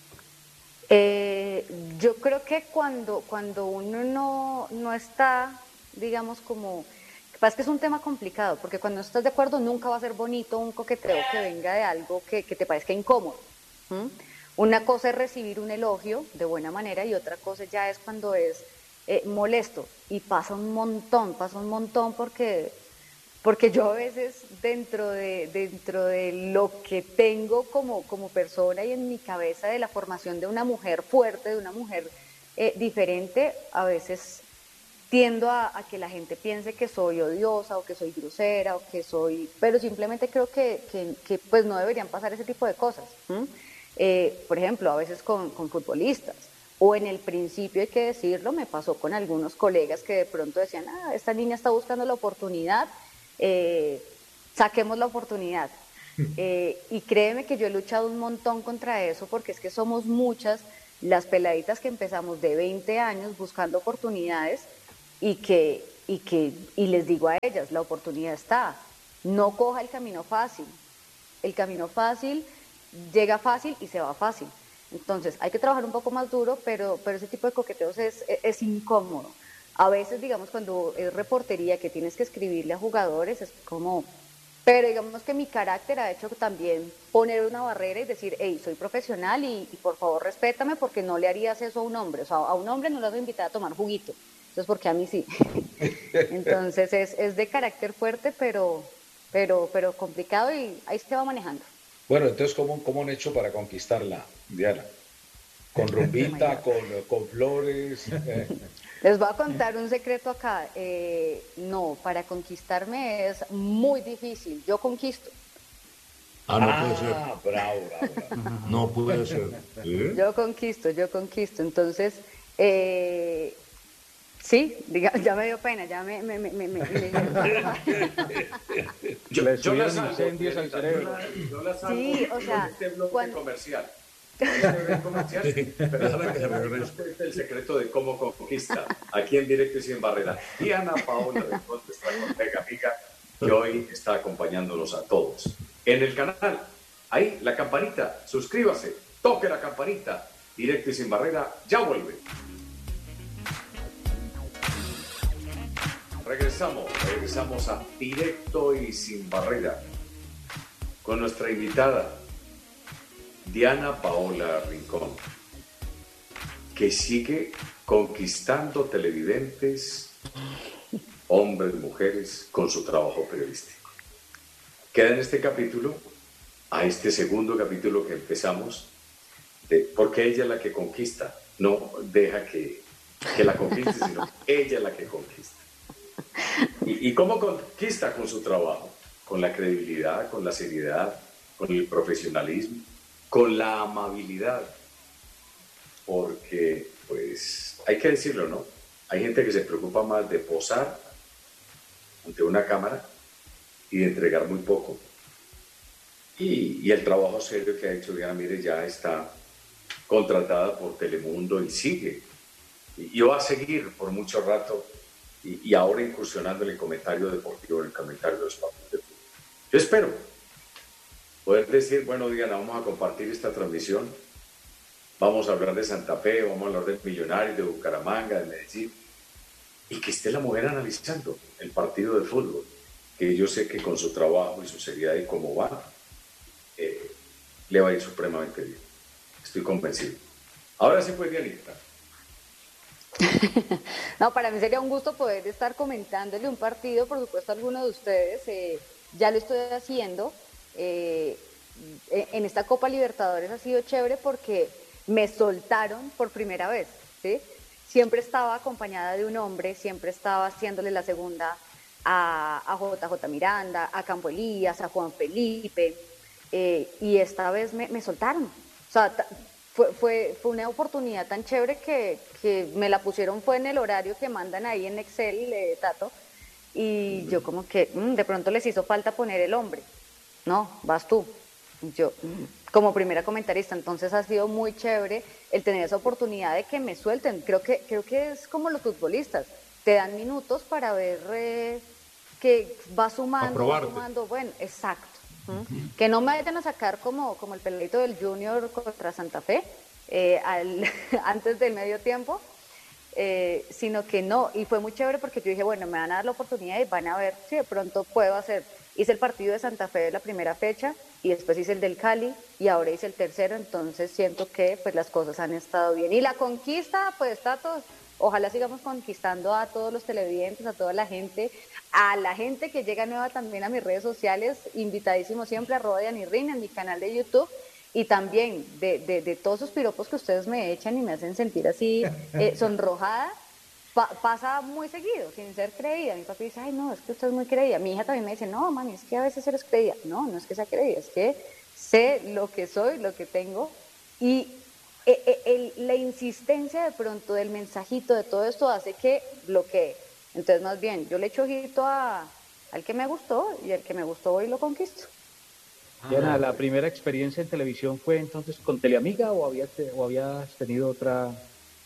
Eh, yo creo que cuando, cuando uno no, no está, digamos, como... Pasa que es un tema complicado, porque cuando no estás de acuerdo nunca va a ser bonito un coqueteo que venga de algo que, que te parezca incómodo. ¿Mm? Una cosa es recibir un elogio de buena manera y otra cosa ya es cuando es eh, molesto. Y pasa un montón, pasa un montón porque... Porque yo a veces dentro de, dentro de lo que tengo como, como persona y en mi cabeza de la formación de una mujer fuerte, de una mujer eh, diferente, a veces tiendo a, a que la gente piense que soy odiosa o que soy grosera o que soy... Pero simplemente creo que, que, que pues no deberían pasar ese tipo de cosas. ¿Mm? Eh, por ejemplo, a veces con, con futbolistas. O en el principio, hay que decirlo, me pasó con algunos colegas que de pronto decían, ah, esta niña está buscando la oportunidad, Eh, saquemos la oportunidad. Eh, y créeme que yo he luchado un montón contra eso, porque es que somos muchas las peladitas que empezamos de veinte años buscando oportunidades y que, y, que, y les digo a ellas, la oportunidad está, no coja el camino fácil, el camino fácil llega fácil y se va fácil. Entonces hay que trabajar un poco más duro, pero, pero ese tipo de coqueteos es, es, es incómodo. A veces, digamos, cuando es reportería que tienes que escribirle a jugadores, es como... Pero digamos que mi carácter ha hecho también poner una barrera y decir, hey, soy profesional y, y por favor respétame porque no le harías eso a un hombre. O sea, a un hombre no le vas a invitar a tomar juguito. Entonces, porque a mí sí. Entonces es, es de carácter fuerte, pero, pero, pero complicado y ahí se va manejando. Bueno, entonces, ¿cómo, cómo han hecho para conquistarla, Diana? ¿Con rumbita, con, con flores? Eh. Les voy a contar un secreto acá. Eh, no, para conquistarme es muy difícil. Yo conquisto. Ah, no puede ser. Ah, bravo, bravo, bravo. No puede ser. ¿Eh? Yo conquisto, yo conquisto. Entonces, eh, sí, diga, ya me dio pena, ya me... me, me, me, me, me... yo, Le yo las subieron incendios al cerebro. Yo las salvo Sí, o sea, en este bloque cuando- comercial. Este bloque comercial, pero Déjala que se regrese. este es el secreto de cómo conquista, aquí en directo y sin barrera. Diana Paola, nuestra colega amiga, que hoy está acompañándonos a todos. En el canal, ahí, la campanita, suscríbase, toque la campanita, directo y sin barrera, ya vuelve. Regresamos, regresamos a Directo y Sin Barrera con nuestra invitada Diana Paola Rincón, que sigue conquistando televidentes, hombres y mujeres, con su trabajo periodístico. Queda en este capítulo, a este segundo capítulo que empezamos, de porque ella es la que conquista, no deja que, que la conquiste, sino ella es la que conquista. ¿Y, ¿Y cómo conquista? Con su trabajo, con la credibilidad, con la seriedad, con el profesionalismo, con la amabilidad. Porque, pues, hay que decirlo, ¿no? Hay gente que se preocupa más de posar ante una cámara y de entregar muy poco. Y, y el trabajo serio que ha hecho Diana, mire, ya está contratada por Telemundo y sigue. Y, y va a seguir por mucho rato. Y, y ahora incursionando en el comentario deportivo, en el comentario de los partidos de fútbol. Yo espero poder decir, bueno, Diana, vamos a compartir esta transmisión, vamos a hablar de Santa Fe, vamos a hablar de Millonarios, de Bucaramanga, de Medellín, y que esté la mujer analizando el partido de fútbol, que yo sé que con su trabajo y su seriedad y cómo va, eh, le va a ir supremamente bien. Estoy convencido. Ahora sí, pues, Dianita. No, para mí sería un gusto poder estar comentándole un partido, por supuesto, a alguno de ustedes. Eh, ya lo estoy haciendo. Eh, en esta Copa Libertadores ha sido chévere porque me soltaron por primera vez, ¿sí? Siempre estaba acompañada de un hombre, siempre estaba haciéndole la segunda a, a J J Miranda, a Campo Elías, a Juan Felipe, eh, y esta vez me, me soltaron. O sea, Fue, fue, fue una oportunidad tan chévere que, que me la pusieron fue en el horario que mandan ahí en Excel, eh, Tato, y yo como que mmm, de pronto les hizo falta poner el hombre. No, vas tú. Yo, mmm, como primera comentarista, entonces ha sido muy chévere el tener esa oportunidad de que me suelten. Creo que, creo que es como los futbolistas, te dan minutos para ver eh, que va sumando, va sumando. Bueno, exacto. Que no me vayan a sacar como, como el peladito del Junior contra Santa Fe eh, al, antes del medio tiempo, eh, sino que no, y fue muy chévere porque yo dije, bueno, me van a dar la oportunidad y van a ver si de pronto puedo hacer. Hice el partido de Santa Fe de la primera fecha y después hice el del Cali y ahora hice el tercero, entonces siento que pues las cosas han estado bien. Y la conquista, pues Tato, ojalá sigamos conquistando a todos los televidentes, a toda la gente, a la gente que llega nueva también a mis redes sociales, invitadísimo siempre, arroba Dianirrin en mi canal de YouTube, y también de, de, de todos esos piropos que ustedes me echan y me hacen sentir así eh, sonrojada, pa, pasa muy seguido, sin ser creída. Mi papá dice, ay no, es que usted es muy creída. Mi hija también me dice, no, mami, es que a veces eres creída. No, no es que sea creída, es que sé lo que soy, lo que tengo, y eh, eh, el, la insistencia de pronto del mensajito, de todo esto hace que bloquee. Entonces, más bien, yo le echo ojito a, al que me gustó y al que me gustó hoy lo conquisto. Diana, ¿la primera experiencia en televisión fue entonces con Teleamiga o habías, o habías tenido otra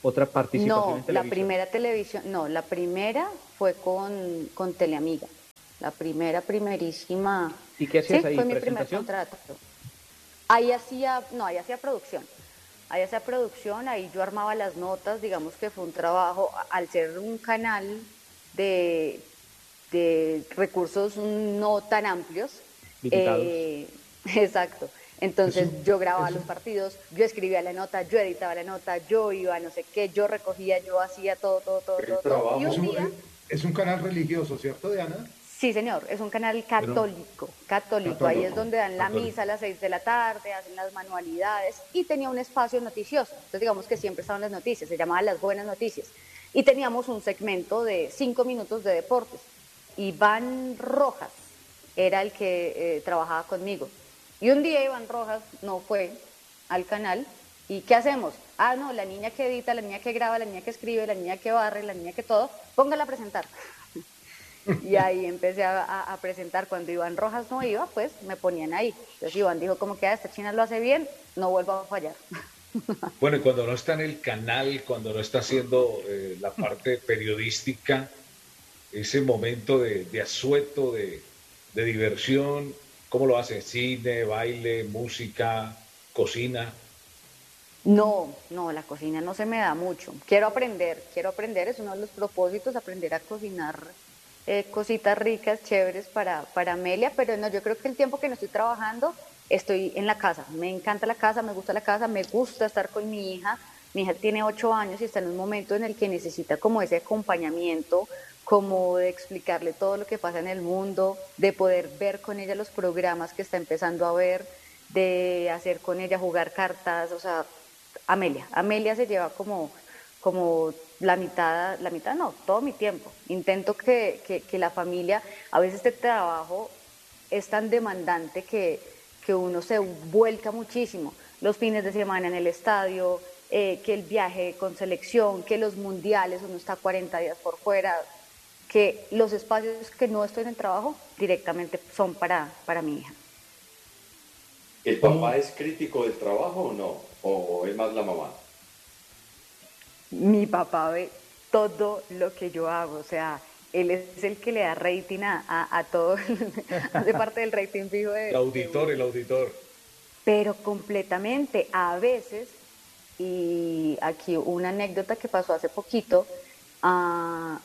otra participación No, en televisión. la primera televisión, no, la primera fue con, con Teleamiga. La primera, primerísima. ¿Y qué hacías sí, ahí? fue mi primer ¿Presentación? contrato. Ahí hacía, no, ahí hacía producción. Ahí hacía producción, ahí yo armaba las notas, digamos que fue un trabajo, al ser un canal de, de recursos no tan amplios. Limitados. Eh, exacto. Entonces Eso- yo grababa eso- los partidos, yo escribía la nota, yo editaba la nota, yo iba a no sé qué, yo recogía, yo hacía todo, todo, todo, El todo, todo. trabajo. Y Es un un, día, es un canal religioso, ¿cierto, Diana? sí señor, es un canal católico, católico, ahí es Católico, donde dan la católico. misa a las seis de la tarde, hacen las manualidades y tenía un espacio noticioso, entonces digamos que siempre estaban las noticias, se llamaba Las Buenas Noticias y teníamos un segmento de cinco minutos de deportes. Iván Rojas era el que eh, trabajaba conmigo. Y un día Iván Rojas no fue al canal. ¿Y qué hacemos? Ah, no, la niña que edita, la niña que graba, la niña que escribe, la niña que barre, la niña que todo, póngala a presentar. Y ahí empecé a, a, a presentar. Cuando Iván Rojas no iba, pues me ponían ahí. Entonces Iván dijo, como que ah, esta china lo hace bien, no vuelvo a fallar. Bueno, y cuando no está en el canal, cuando no está haciendo eh, la parte periodística, ese momento de, de asueto, de, de diversión, ¿cómo lo hace? ¿Cine, baile, música, cocina? No, no, la cocina no se me da mucho. Quiero aprender, quiero aprender, es uno de los propósitos, aprender a cocinar eh, cositas ricas, chéveres para, para Amelia, pero no, yo creo que el tiempo que no estoy trabajando, estoy en la casa. Me encanta la casa, me gusta la casa, me gusta estar con mi hija. Mi hija tiene ocho años y está en un momento en el que necesita como ese acompañamiento, como de explicarle todo lo que pasa en el mundo, de poder ver con ella los programas que está empezando a ver, de hacer con ella jugar cartas, o sea, Amelia. Amelia se lleva como, como la mitad, la mitad no, todo mi tiempo. Intento que, que, que la familia, a veces este trabajo es tan demandante que, que uno se vuelca muchísimo. Los fines de semana en el estadio, eh, que el viaje con selección, que los mundiales, uno está cuarenta días por fuera, que los espacios que no estoy en el trabajo directamente son para, para mi hija. ¿El papá es crítico del trabajo o no? ¿O es más la mamá? Mi papá ve todo lo que yo hago, o sea, él es el que le da rating a, a, a todo, hace parte del rating fijo de... El auditor, de, el auditor. Pero completamente, a veces, y aquí una anécdota que pasó hace poquito, uh,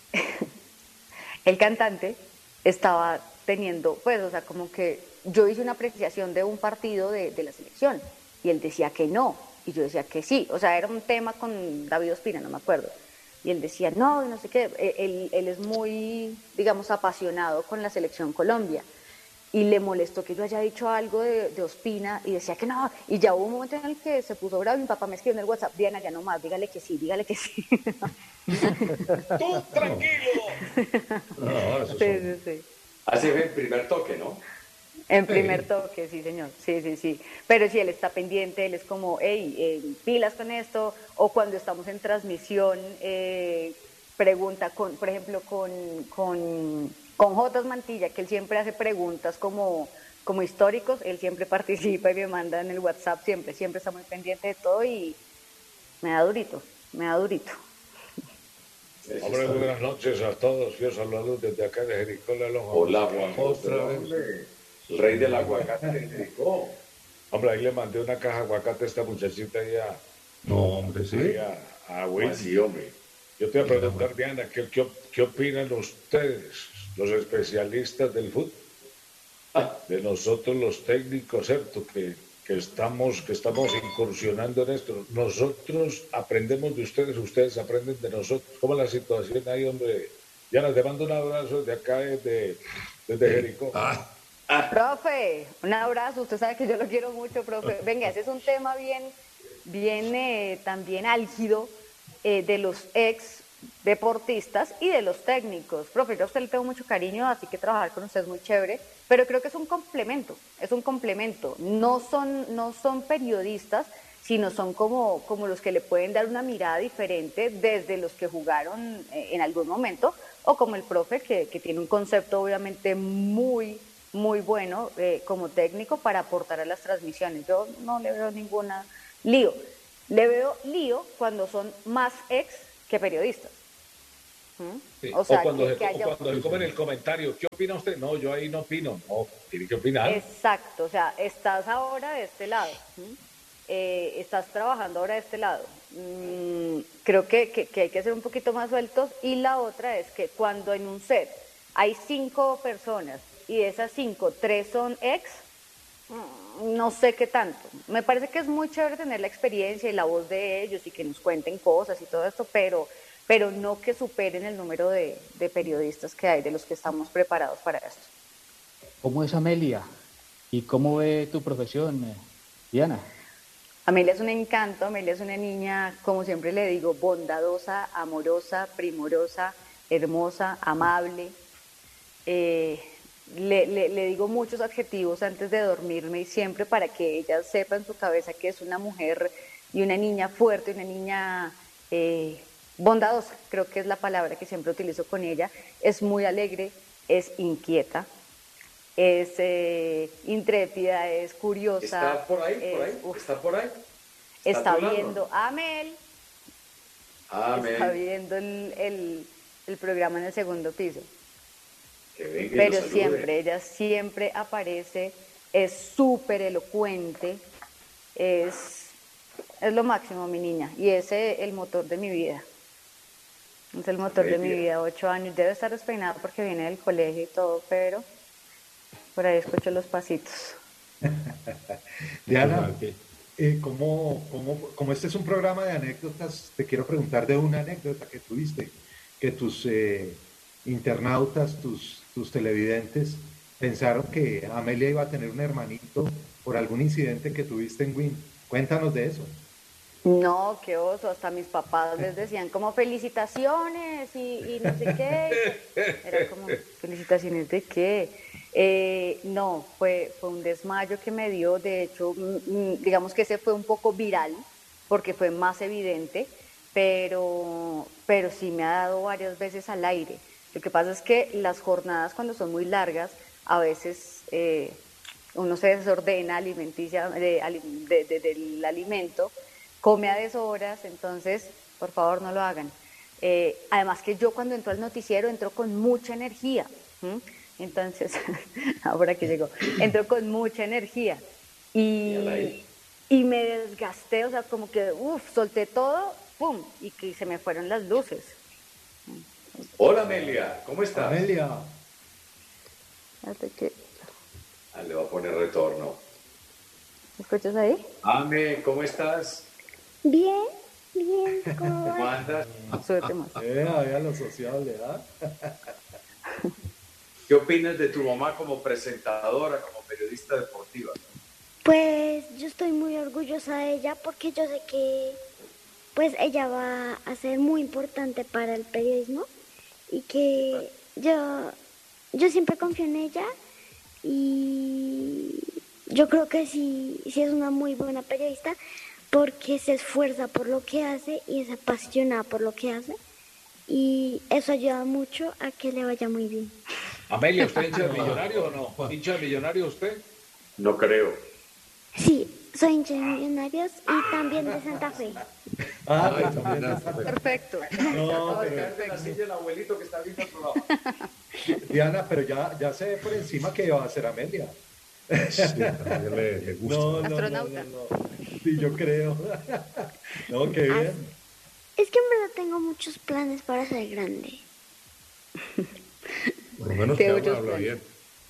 el cantante estaba teniendo, pues, o sea, como que yo hice una apreciación de un partido de, de la selección y él decía que no y yo decía que sí, o sea, era un tema con David Ospina, no me acuerdo, y él decía no, no sé qué, él, él es muy, digamos, apasionado con la selección Colombia y le molestó que yo haya dicho algo de, de Ospina y decía que no, y ya hubo un momento en el que se puso bravo y mi papá me escribió en el WhatsApp, Diana, ya no más, dígale que sí, dígale que sí. ¡Tú tranquilo! No, eso Sí, son- sí, sí. Así es el primer toque, ¿no? En primer toque, sí, señor. Sí, sí, sí. Pero si él está pendiente, él es como, hey, eh, pilas con esto. O cuando estamos en transmisión, eh, pregunta, con, por ejemplo, con, con, con Jotas Mantilla, que él siempre hace preguntas como, como históricos. Él siempre participa y me manda en el WhatsApp, siempre, siempre está muy pendiente de todo y me da durito, me da durito. Eso Hombre, está bien. buenas noches a todos. Yo saludo desde acá de Jericó, la Lonja. Hola, Juan José. Otra vez. Hombre, el rey del aguacate de Jericó. Hombre, ahí le mandé una caja de aguacate a esta muchachita ahí a, No, hombre, sí. ahí a, a ¿Cómo Wendy. así, hombre? Yo te voy a preguntar, Diana, ¿qué, qué, qué opinan ustedes, los especialistas del fútbol, Ah, de nosotros los técnicos, cierto, que, que estamos que estamos incursionando en esto? Nosotros aprendemos de ustedes, ustedes aprenden de nosotros. ¿Cómo es la situación ahí, hombre? Diana, te mando un abrazo desde acá, desde, desde Jericó. Ah, Profe, un abrazo, usted sabe que yo lo quiero mucho, profe. Venga, ese es un tema bien, bien eh, también álgido eh, de los ex deportistas y de los técnicos. Profe, yo a usted le tengo mucho cariño, así que trabajar con usted es muy chévere, pero creo que es un complemento, es un complemento. No son, no son periodistas, sino son como, como los que le pueden dar una mirada diferente desde los que jugaron eh, en algún momento, o como el profe que, que tiene un concepto obviamente muy muy bueno eh, como técnico para aportar a las transmisiones. Yo no le veo ninguna lío. Le veo lío cuando son más ex que periodistas. Sí. O, sea, o cuando, que, se, que haya... o cuando se come en el comentario, ¿qué opina usted? No, yo ahí no opino. No, tiene que opinar. Exacto, o sea, estás ahora de este lado, eh, estás trabajando ahora de este lado. Mm, creo que, que, que hay que ser un poquito más sueltos. Y la otra es que cuando en un set hay cinco personas y de esas cinco, tres son ex, no sé qué tanto. Me parece que es muy chévere tener la experiencia y la voz de ellos y que nos cuenten cosas y todo esto, pero, pero no que superen el número de, de periodistas que hay, de los que estamos preparados para esto. ¿Cómo es Amelia? ¿Y cómo ve tu profesión, eh, Diana? Amelia es un encanto, Amelia es una niña, como siempre le digo, bondadosa, amorosa, primorosa, hermosa, amable. Eh, Le, le, le digo muchos adjetivos antes de dormirme y siempre para que ella sepa en su cabeza que es una mujer y una niña fuerte, una niña eh, bondadosa, creo que es la palabra que siempre utilizo con ella. Es muy alegre, es inquieta, es eh, intrépida, es curiosa. ¿Está por ahí? Es, ¿Por ahí? uf, ¿Está por ahí? ¿Está, ¿Está viendo a Amel? Amel. Está viendo el, el, el programa en el segundo piso. Que Pero siempre, ella siempre aparece, es súper elocuente, es, es lo máximo, mi niña, y ese es el motor de mi vida. Es el motor de mi vida, ocho años, debe estar despeinada porque viene del colegio y todo, pero por ahí escucho los pasitos. Diana, eh, como, como, como este es un programa de anécdotas, te quiero preguntar de una anécdota que tuviste, que tus eh, internautas, tus tus televidentes pensaron que Amelia iba a tener un hermanito por algún incidente que tuviste en Win. Cuéntanos de eso. No, qué oso, hasta mis papás les decían como felicitaciones y, y no sé qué. Era como, ¿felicitaciones de qué? Eh, no, fue, fue un desmayo que me dio, de hecho, digamos que ese fue un poco viral porque fue más evidente, pero, pero sí me ha dado varias veces al aire. Lo que pasa es que las jornadas cuando son muy largas, a veces eh, uno se desordena alimenticia de, de, de, del alimento, come a deshoras, entonces por favor no lo hagan. Eh, además que yo cuando entro al noticiero entro con mucha energía, ¿m? Entonces, ahora que llegó, entro con mucha energía y, y me desgasté, o sea, como que uff, solté todo, pum, y que se me fueron las luces. Hola Amelia, ¿cómo estás? Amelia. Que... Ah, le va a poner retorno. ¿Me escuchas ahí? Ame, ¿cómo estás? Bien, bien. ¿Cómo, ¿Cómo andas? Súbete más. Eh, había lo sociable, ¿ah? ¿Qué opinas de tu mamá como presentadora, como periodista deportiva? Pues yo estoy muy orgullosa de ella porque yo sé que pues ella va a ser muy importante para el periodismo y que yo, yo siempre confío en ella y yo creo que sí, sí es una muy buena periodista porque se esfuerza por lo que hace y es apasionada por lo que hace y eso ayuda mucho a que le vaya muy bien. Amelia, ¿usted hincha de Millonario o no? ¿Hincha de Millonario usted? No creo. Sí, soy hincha de Millonarios y también de Santa Fe. Ah, Ay, también está perfecto. No, pero la silla del abuelito que está viendo el programa. Diana, pero ya, ya se ve por encima que va a ser Amelia. Sí, también le, le gusta. No, no, Astronauta. no, no, no. Sí, yo creo. No, qué bien. Es que en verdad tengo muchos planes para ser grande. Por lo menos Te que oyo, habla, habla bien.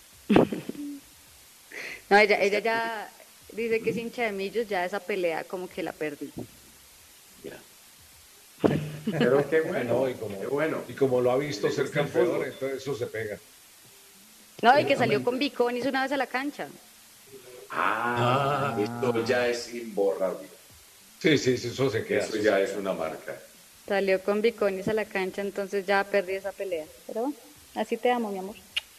No, ella, ella ya dice que es hincha de Millos, ya esa pelea como que la perdí. Ya. Pero qué bueno, No, y como, qué bueno. Y como lo ha visto Le ser gusta el campeón, fútbol. entonces eso se pega. No, y que salió con Biconis una vez a la cancha. Ah, esto ya es imborrable. Sí, sí, sí, eso se queda. Eso ya es una marca. Salió con Biconis a la cancha, entonces ya perdí esa pelea. Pero bueno, así te amo, mi amor.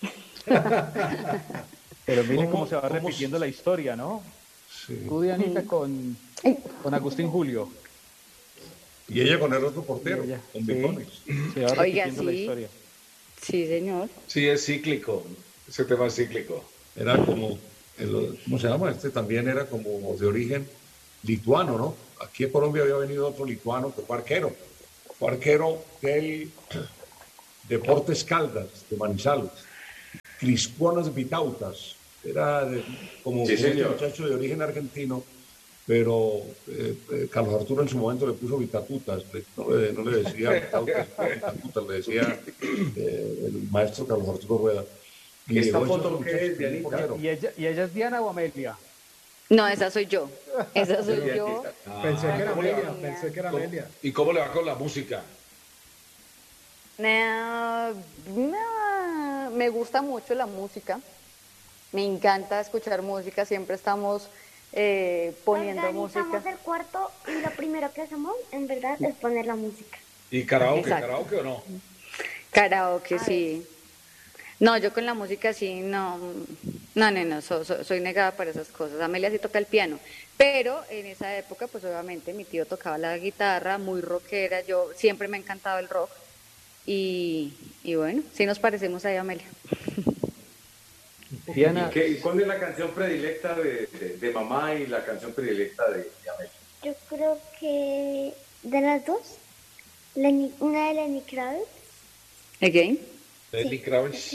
Pero miren ¿Cómo- cómo se va cómo repitiendo la historia, ¿no? Sí. Tú, Dianita, con, con Agustín Julio. Y ella con el otro portero, Y ella, con sí. Bicones. Se va Oiga, repitiendo la sí. historia. Sí, señor. Sí, es cíclico. Ese tema es cíclico. Era como, el- ¿cómo se llama? Este también era como de origen lituano, ¿no? aquí en Colombia había venido otro lituano que fue arquero, fue arquero del Deportes Caldas de Manizales, Crisponas Vitautas, era de, como, sí, como este señor. muchacho de origen argentino, pero eh, eh, Carlos Arturo en su momento le puso Vitatutas, le, no, le, no le decía Vitautas, Vitatutas, le decía eh, el maestro Carlos Arturo Rueda. ¿Y esta foto qué es, Dianita? ¿Y ella, ¿Y ella es Diana o Amelia? No, esa soy yo. Esa soy yo. Ah, Pensé que era ¿cómo le va? Amelia, pensé que era ¿Cómo- Amelia. ¿Y cómo le va con la música? No, no, me gusta mucho la música. Me encanta escuchar música. Siempre estamos eh, poniendo Organizamos música. el cuarto y lo primero que hacemos, en verdad, es poner la música. ¿Y karaoke, Exacto. karaoke o no? Karaoke, A sí. No, yo con la música sí, no, no, no, no, so- so- soy negada para esas cosas. Amelia sí toca el piano, pero en esa época, pues obviamente mi tío tocaba la guitarra, muy rockera, yo siempre me ha encantado el rock y, y bueno, sí nos parecemos ahí a Amelia. Diana, ¿Y, qué, y cuál es la canción predilecta de, de, de mamá y la canción predilecta de, de Amelia? Yo creo que de las dos, Lenny- una de Lenny Kravitz. Again, Lenny Kravitz.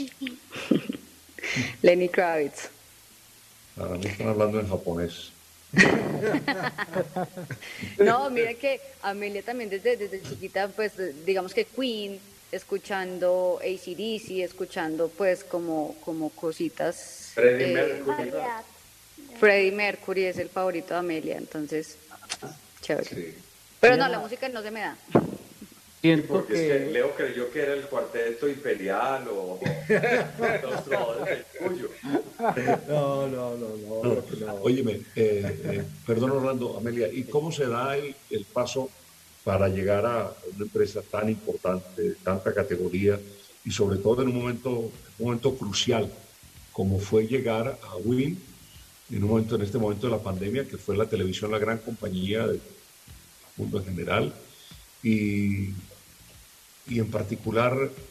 Lenny Kravitz. Para mí están hablando en japonés. No, mira que Amelia también desde, desde chiquita, pues digamos que Queen, escuchando A C D C, escuchando pues como, como cositas. Freddie eh, Mercury. Variedad. Freddie Mercury es el favorito de Amelia, entonces, chévere. Sí. Pero no, la música no se me da. siento Porque es que que Leo creyó que era el cuarteto imperial o los trovadores del Cuyo. No, no, no, no. No, no. óyeme, eh, eh, perdón Orlando, Amelia, ¿y cómo se da el, el paso para llegar a una empresa tan importante, de tanta categoría y sobre todo en un momento, un momento crucial como fue llegar a Win, en un momento, en este momento de la pandemia, que fue la televisión la gran compañía del mundo en general y, y en particular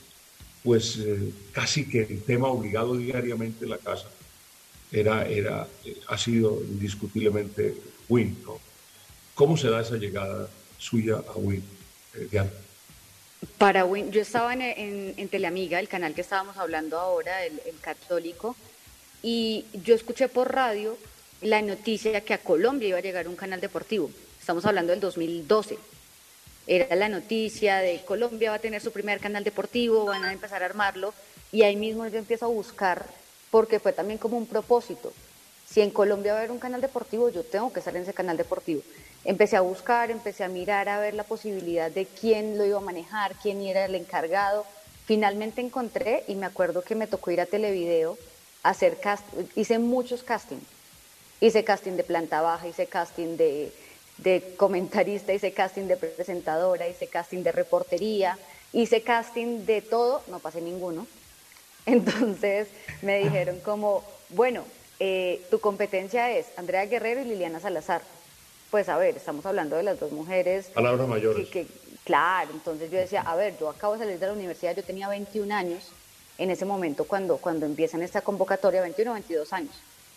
pues eh, casi que el tema obligado diariamente en la casa era, era, eh, ha sido indiscutiblemente Win, ¿no? ¿Cómo se da esa llegada suya a Win, eh, Diana? Para Win, yo estaba en, en, en Teleamiga, el canal que estábamos hablando ahora, el, el católico, y yo escuché por radio la noticia que a Colombia iba a llegar un canal deportivo. Estamos hablando del dos mil doce. Era la noticia de Colombia va a tener su primer canal deportivo, van a empezar a armarlo, y ahí mismo yo empiezo a buscar, porque fue también como un propósito. Si en Colombia va a haber un canal deportivo, yo tengo que estar en ese canal deportivo. Empecé a buscar, empecé a mirar, a ver la posibilidad de quién lo iba a manejar, quién era el encargado. Finalmente encontré, y me acuerdo que me tocó ir a Televideo, a hacer cast, hice muchos castings. Hice casting de planta baja, hice casting de, de comentarista, hice casting de presentadora, hice casting de reportería, hice casting de todo, no pasé ninguno. Entonces me dijeron como, bueno, eh, tu competencia es Andrea Guerrero y Liliana Salazar. Pues a ver, estamos hablando de las dos mujeres. Palabras mayores. Que, que, claro, entonces yo decía, a ver, yo acabo de salir de la universidad, yo tenía veintiún años en ese momento cuando, cuando empiezan esta convocatoria, veintiuno o veintidós años.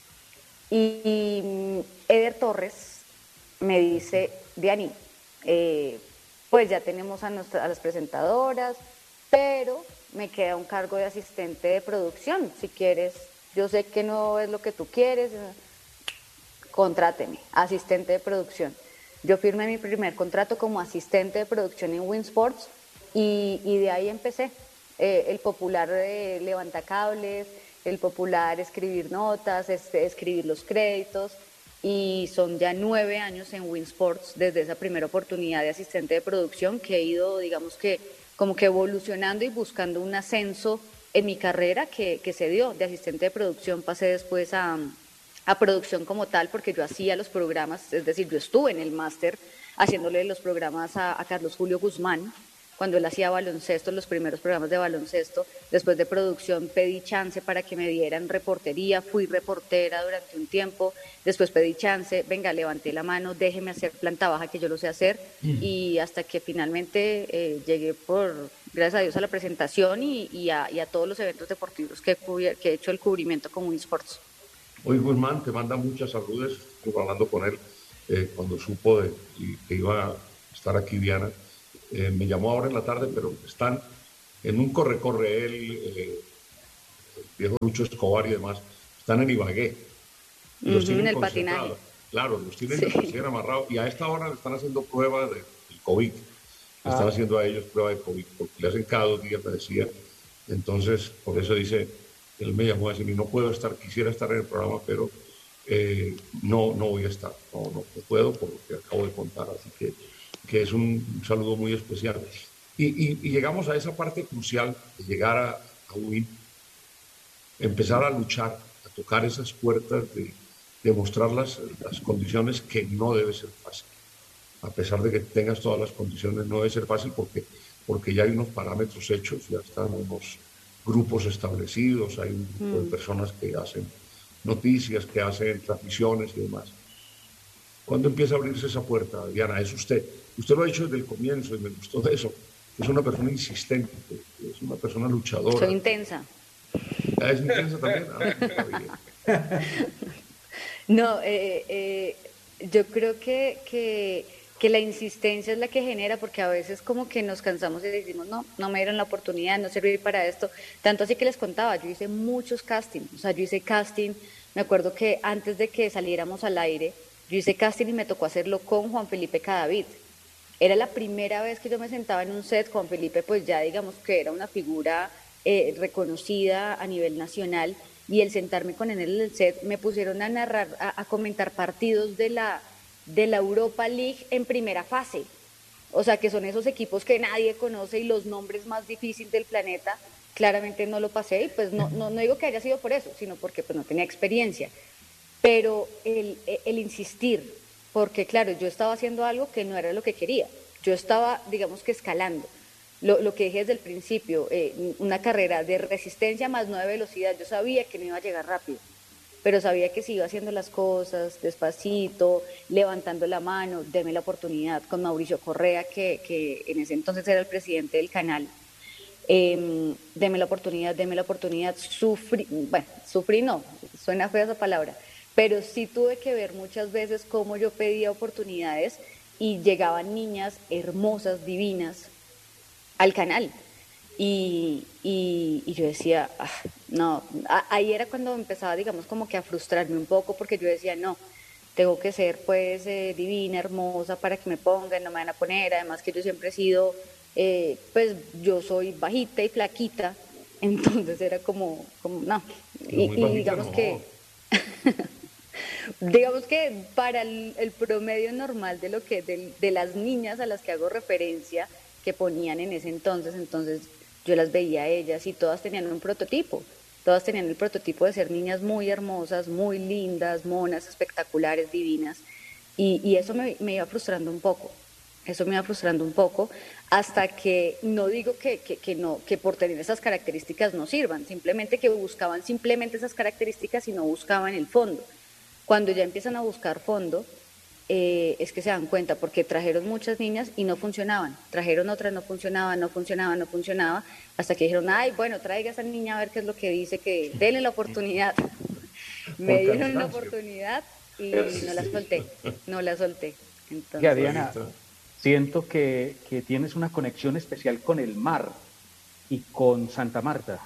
Y, y Eder Torres me dice, Diani, eh, pues ya tenemos a, nuestra, a las presentadoras, pero me queda un cargo de asistente de producción, si quieres, yo sé que no es lo que tú quieres, contráteme, asistente de producción. Yo firmé mi primer contrato como asistente de producción en Win Sports y, y de ahí empecé. Eh, el popular eh, levantacables, el popular escribir notas, este, escribir los créditos, y son ya nueve años en Win Sports desde esa primera oportunidad de asistente de producción que he ido, digamos que, como que evolucionando y buscando un ascenso en mi carrera que, que se dio. De asistente de producción pasé después a, a producción como tal, porque yo hacía los programas, es decir, yo estuve en el máster haciéndole los programas a, a Carlos Julio Guzmán, cuando él hacía baloncesto, los primeros programas de baloncesto. Después de producción pedí chance para que me dieran reportería, fui reportera durante un tiempo, después pedí chance, venga, levanté la mano, déjeme hacer planta baja que yo lo sé hacer, mm. y hasta que finalmente eh, llegué por, gracias a Dios, a la presentación y, y, a, y a todos los eventos deportivos que he, que he hecho el cubrimiento con Win Sports. Hoy Guzmán te manda muchas saludos, estoy hablando con él, eh, cuando supo de, que iba a estar aquí Diana. Eh, me llamó ahora en la tarde, pero están en un corre-corre, él, eh, el viejo Lucho Escobar y demás, están en Ibagué. Y los uh-huh, tienen en el patinaje. Claro, los tienen, sí. los tienen amarrados y a esta hora le están haciendo pruebas del de COVID. Le ah. están haciendo a ellos prueba de COVID, porque le hacen cada dos días, me decía. Entonces, por eso dice, él me llamó a decir, no puedo estar, quisiera estar en el programa, pero eh, no, no voy a estar, no, no, no puedo por lo que acabo de contar. Así que, que es un, un saludo muy especial. Y, y, y llegamos a esa parte crucial de llegar a, a U I N, empezar a luchar, a tocar esas puertas de, de mostrar las, las condiciones, que no debe ser fácil. A pesar de que tengas todas las condiciones, no debe ser fácil porque, porque ya hay unos parámetros hechos, ya están unos grupos establecidos, hay un grupo mm. de personas que hacen noticias, que hacen transmisiones y demás. ¿Cuándo empieza a abrirse esa puerta, Diana? Es usted. Usted lo ha dicho desde el comienzo y me gustó de eso. Es una persona insistente, es una persona luchadora. Soy intensa. ¿Ah, es intensa también? Ah, no, eh, eh, yo creo que, que, que la insistencia es la que genera, porque a veces como que nos cansamos y decimos, no, no me dieron la oportunidad, no serví para esto. Tanto así que les contaba, yo hice muchos castings, o sea, yo hice casting, me acuerdo que antes de que saliéramos al aire, yo hice casting y me tocó hacerlo con Juan Felipe Cadavid. Era la primera vez que yo me sentaba en un set. Juan Felipe, pues ya digamos que era una figura eh, reconocida a nivel nacional, y el sentarme con él en el set, me pusieron a narrar, a, a comentar partidos de la, de la Europa League en primera fase. O sea, que son esos equipos que nadie conoce y los nombres más difíciles del planeta. Claramente no lo pasé, y pues no, no, no digo que haya sido por eso, sino porque pues no tenía experiencia. Pero el, el insistir, porque claro, yo estaba haciendo algo que no era lo que quería, yo estaba, digamos que escalando, lo, lo que dije desde el principio, eh, una carrera de resistencia más no de velocidad. Yo sabía que no iba a llegar rápido, pero sabía que si iba haciendo las cosas despacito, levantando la mano, deme la oportunidad, con Mauricio Correa, que, que en ese entonces era el presidente del canal, eh, deme la oportunidad, deme la oportunidad, sufrí, bueno, sufrí no, suena fea esa palabra, pero sí tuve que ver muchas veces cómo yo pedía oportunidades y llegaban niñas hermosas, divinas, al canal. Y, y, y yo decía, ah, no, ahí era cuando empezaba, digamos, como que a frustrarme un poco, porque yo decía, no, tengo que ser pues eh, divina, hermosa, para que me pongan, no me van a poner. Además que yo siempre he sido, eh, pues yo soy bajita y flaquita, entonces era como, como no, y, y digamos no. que... Digamos que para el, el promedio normal de lo que de, de las niñas a las que hago referencia, que ponían en ese entonces, entonces yo las veía a ellas y todas tenían un prototipo, todas tenían el prototipo de ser niñas muy hermosas, muy lindas, monas, espectaculares, divinas, y, y eso me, me iba frustrando un poco, eso me iba frustrando un poco, hasta que no digo que, que, que, no, que por tener esas características no sirvan, simplemente que buscaban simplemente esas características y no buscaban el fondo. Cuando ya empiezan a buscar fondo, eh, es que se dan cuenta, porque trajeron muchas niñas y no funcionaban, trajeron otras, no funcionaban, no funcionaban, no funcionaba, hasta que dijeron, ay, bueno, traiga a esa niña a ver qué es lo que dice, que denle la oportunidad. Me dieron la oportunidad y no la solté, no la solté. Entonces, ya, Diana, siento que, que tienes una conexión especial con el mar y con Santa Marta.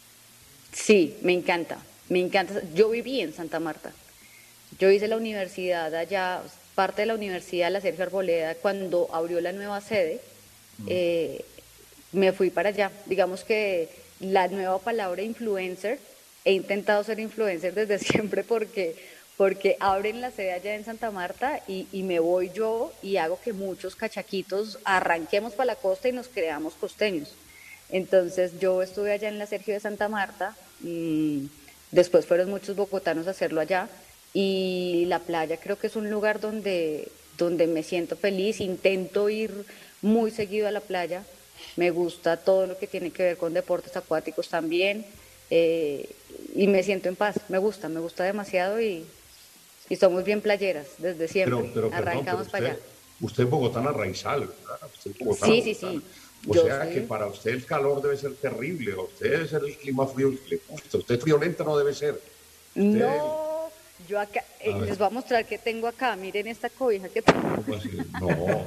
Sí, me encanta, me encanta. Yo viví en Santa Marta. Yo hice la universidad allá, parte de la universidad, la Sergio Arboleda, cuando abrió la nueva sede, mm. eh, me fui para allá. Digamos que la nueva palabra influencer, he intentado ser influencer desde siempre porque, porque abren la sede allá en Santa Marta y, y me voy yo y hago que muchos cachaquitos arranquemos para la costa y nos creamos costeños. Entonces yo estuve allá en la Sergio de Santa Marta, y después fueron muchos bogotanos a hacerlo allá. Y la playa creo que es un lugar donde, donde me siento feliz, intento ir muy seguido a la playa, me gusta todo lo que tiene que ver con deportes acuáticos también, eh, y me siento en paz, me gusta, me gusta demasiado y, y somos bien playeras desde siempre, pero, pero, arrancamos perdón, pero para usted, allá. Usted es bogotana raizal, ¿verdad? Usted es bogotana, sí, sí, sí. O Yo sea soy... que para usted el calor debe ser terrible, a usted debe ser el clima frío que le gusta, usted friolenta no debe ser. Usted... No. yo acá, eh, les voy a mostrar que tengo acá, miren esta cobija que tengo. ¿Cómo así? No.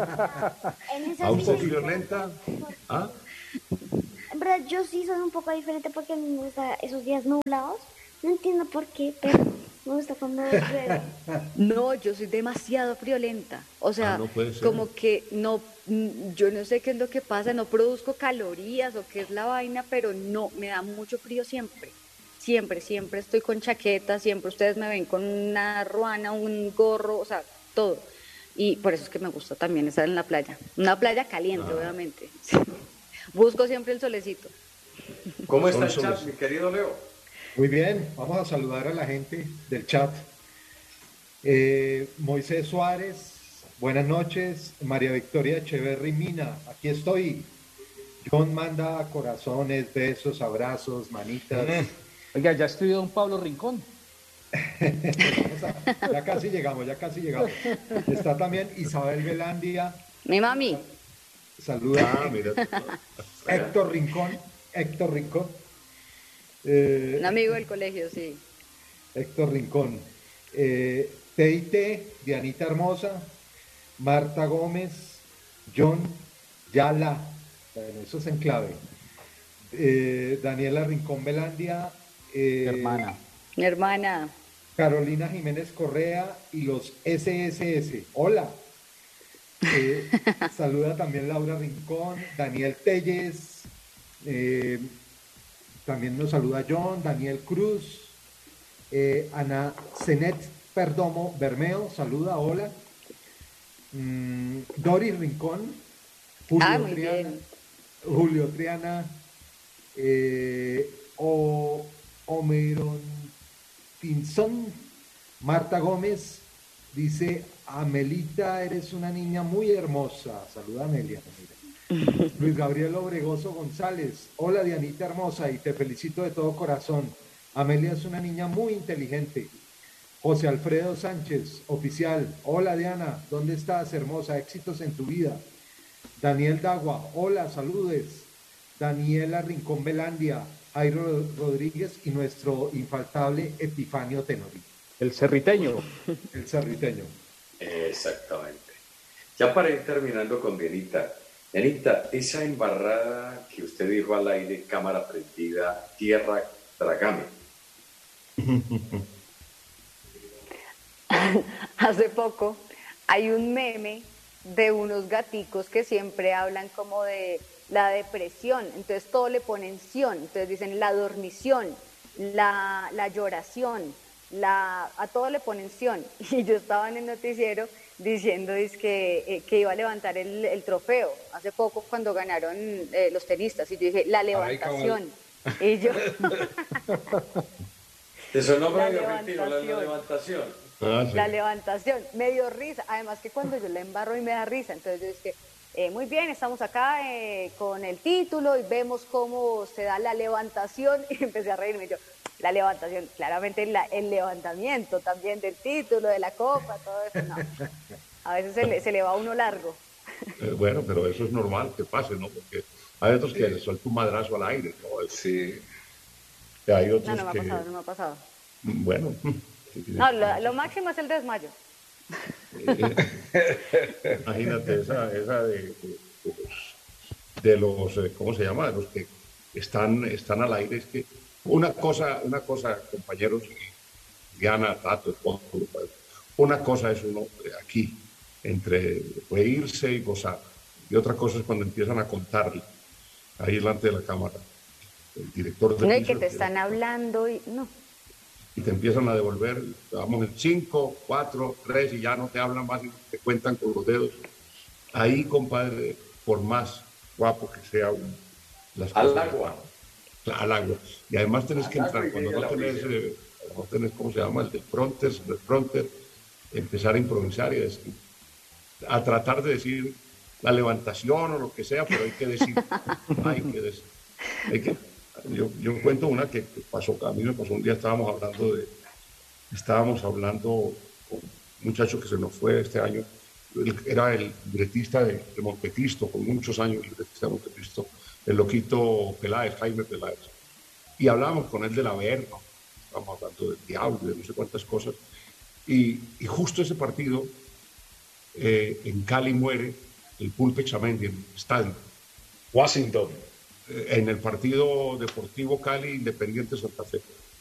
¿A usted es violenta? ¿Ah? En verdad, yo sí soy un poco diferente porque a mí me gustan esos días nublados. No entiendo por qué, pero me gusta cuando llueve. No, yo soy demasiado friolenta. O sea, Ah, no puede ser. como que no, mm, yo no sé qué es lo que pasa, no produzco calorías o qué es la vaina, pero no, me da mucho frío siempre. Siempre, siempre estoy con chaqueta, siempre ustedes me ven con una ruana, un gorro, o sea, todo. Y por eso es que me gusta también estar en la playa. Una playa caliente, Ah. obviamente. Busco siempre el solecito. ¿Cómo está Son el chat, solos. mi querido Leo? Muy bien, vamos a saludar a la gente del chat. Eh, Moisés Suárez, buenas noches. María Victoria Echeverry Mina, aquí estoy. John manda corazones, besos, abrazos, manitas. Oiga, ya escribió don Pablo Rincón. O sea, ya casi llegamos, ya casi llegamos. Está también Isabel Velandia, Mi mami, saluda. Ah, mira. Héctor Rincón, Héctor Rincón. Eh, un amigo del colegio, sí. Héctor Rincón. Eh, T I T, Dianita Hermosa, Marta Gómez, John Yala, bueno, eso es en clave. Eh, Daniela Rincón Velandia, eh, Hermana. Mi hermana. Carolina Jiménez Correa y los S S S. Hola. Eh, saluda también Laura Rincón, Daniel Telles, eh, también nos saluda John, Daniel Cruz, eh, Ana Zenet Perdomo Bermeo, saluda, hola. Mm, Doris Rincón, Julio Ah, muy Triana, bien. Julio Triana, eh, o, Omeron Pinzón, Marta Gómez, dice, Amelita, eres una niña muy hermosa. Saluda, Amelia. Mira. Luis Gabriel Obregoso González, hola Dianita hermosa y te felicito de todo corazón. Amelia es una niña muy inteligente. José Alfredo Sánchez, oficial, hola Diana, ¿dónde estás, hermosa? Éxitos en tu vida. Daniel Dagua, hola, saludes. Daniela Rincón Velandia, Jairo Rodríguez y nuestro infaltable Epifanio Tenori. El cerriteño. El cerriteño. Exactamente. Ya para ir terminando con Dianita. Dianita, esa embarrada que usted dijo al aire, cámara prendida, tierra, trágame. Hace poco hay un meme de unos gaticos que siempre hablan como de la depresión, entonces todo le ponen sion, entonces dicen la dormición, la, la lloración, la, a todo le ponen sion. Y yo estaba en el noticiero diciendo que, eh, que iba a levantar el, el trofeo hace poco cuando ganaron eh, los tenistas, y yo dije, la levantación. Ay, y yo... ¿Te sonó La medio argentino la levantación. levantación? Ah, sí. La levantación, me dio risa, además que cuando yo la embarro y me da risa, entonces yo dije, eh, muy bien, estamos acá eh, con el título y vemos cómo se da la levantación, y empecé a reírme yo, la levantación, claramente la, el levantamiento también del título, de la copa, todo eso, no, a veces se le, se le va a uno largo. Eh, bueno, pero eso es normal que pase, ¿no? Porque hay otros que les suelta un madrazo al aire, ¿no? Sí. Y hay No, otros no me ha que, pasado, no me ha pasado. bueno, No, lo, lo máximo es el desmayo. eh, imagínate esa, esa de, de, de los, eh, ¿cómo se llama? De los que están, están al aire. Es que una cosa, una cosa, compañeros, Diana, Tato, esposo, una cosa es uno eh, aquí, entre reírse y gozar, y otra cosa es cuando empiezan a contarle ahí delante de la cámara, el director de No, y que te están hablando y no. y te empiezan a devolver, vamos en cinco, cuatro, tres, y ya no te hablan más y te cuentan con los dedos. Ahí, compadre, por más guapo que sea uno, las Al cosas- agua. Al agua. Y además tenés Al que agua entrar, y cuando llegue no a la tenés, orilla. eh, no tenés, ¿cómo se llama? El del fronter, el fronter, empezar a improvisar y decir, a tratar de decir la levantación o lo que sea, pero hay que decir, hay que decir. Hay que, yo, yo cuento una que pasó, a mí me pasó un día, estábamos hablando de, estábamos hablando con un muchacho que se nos fue este año, él era el libretista de, de Montecristo, con muchos años libretista de Montecristo, el loquito Peláez, Jaime Peláez. Y hablábamos con él del Averno, estamos hablando del diablo, de no sé cuántas cosas, y, y justo ese partido, eh, en Cali muere el Pulpe Chamendi en el estadio. Washington. Eh, en el partido Deportivo Cali Independiente Santa Fe.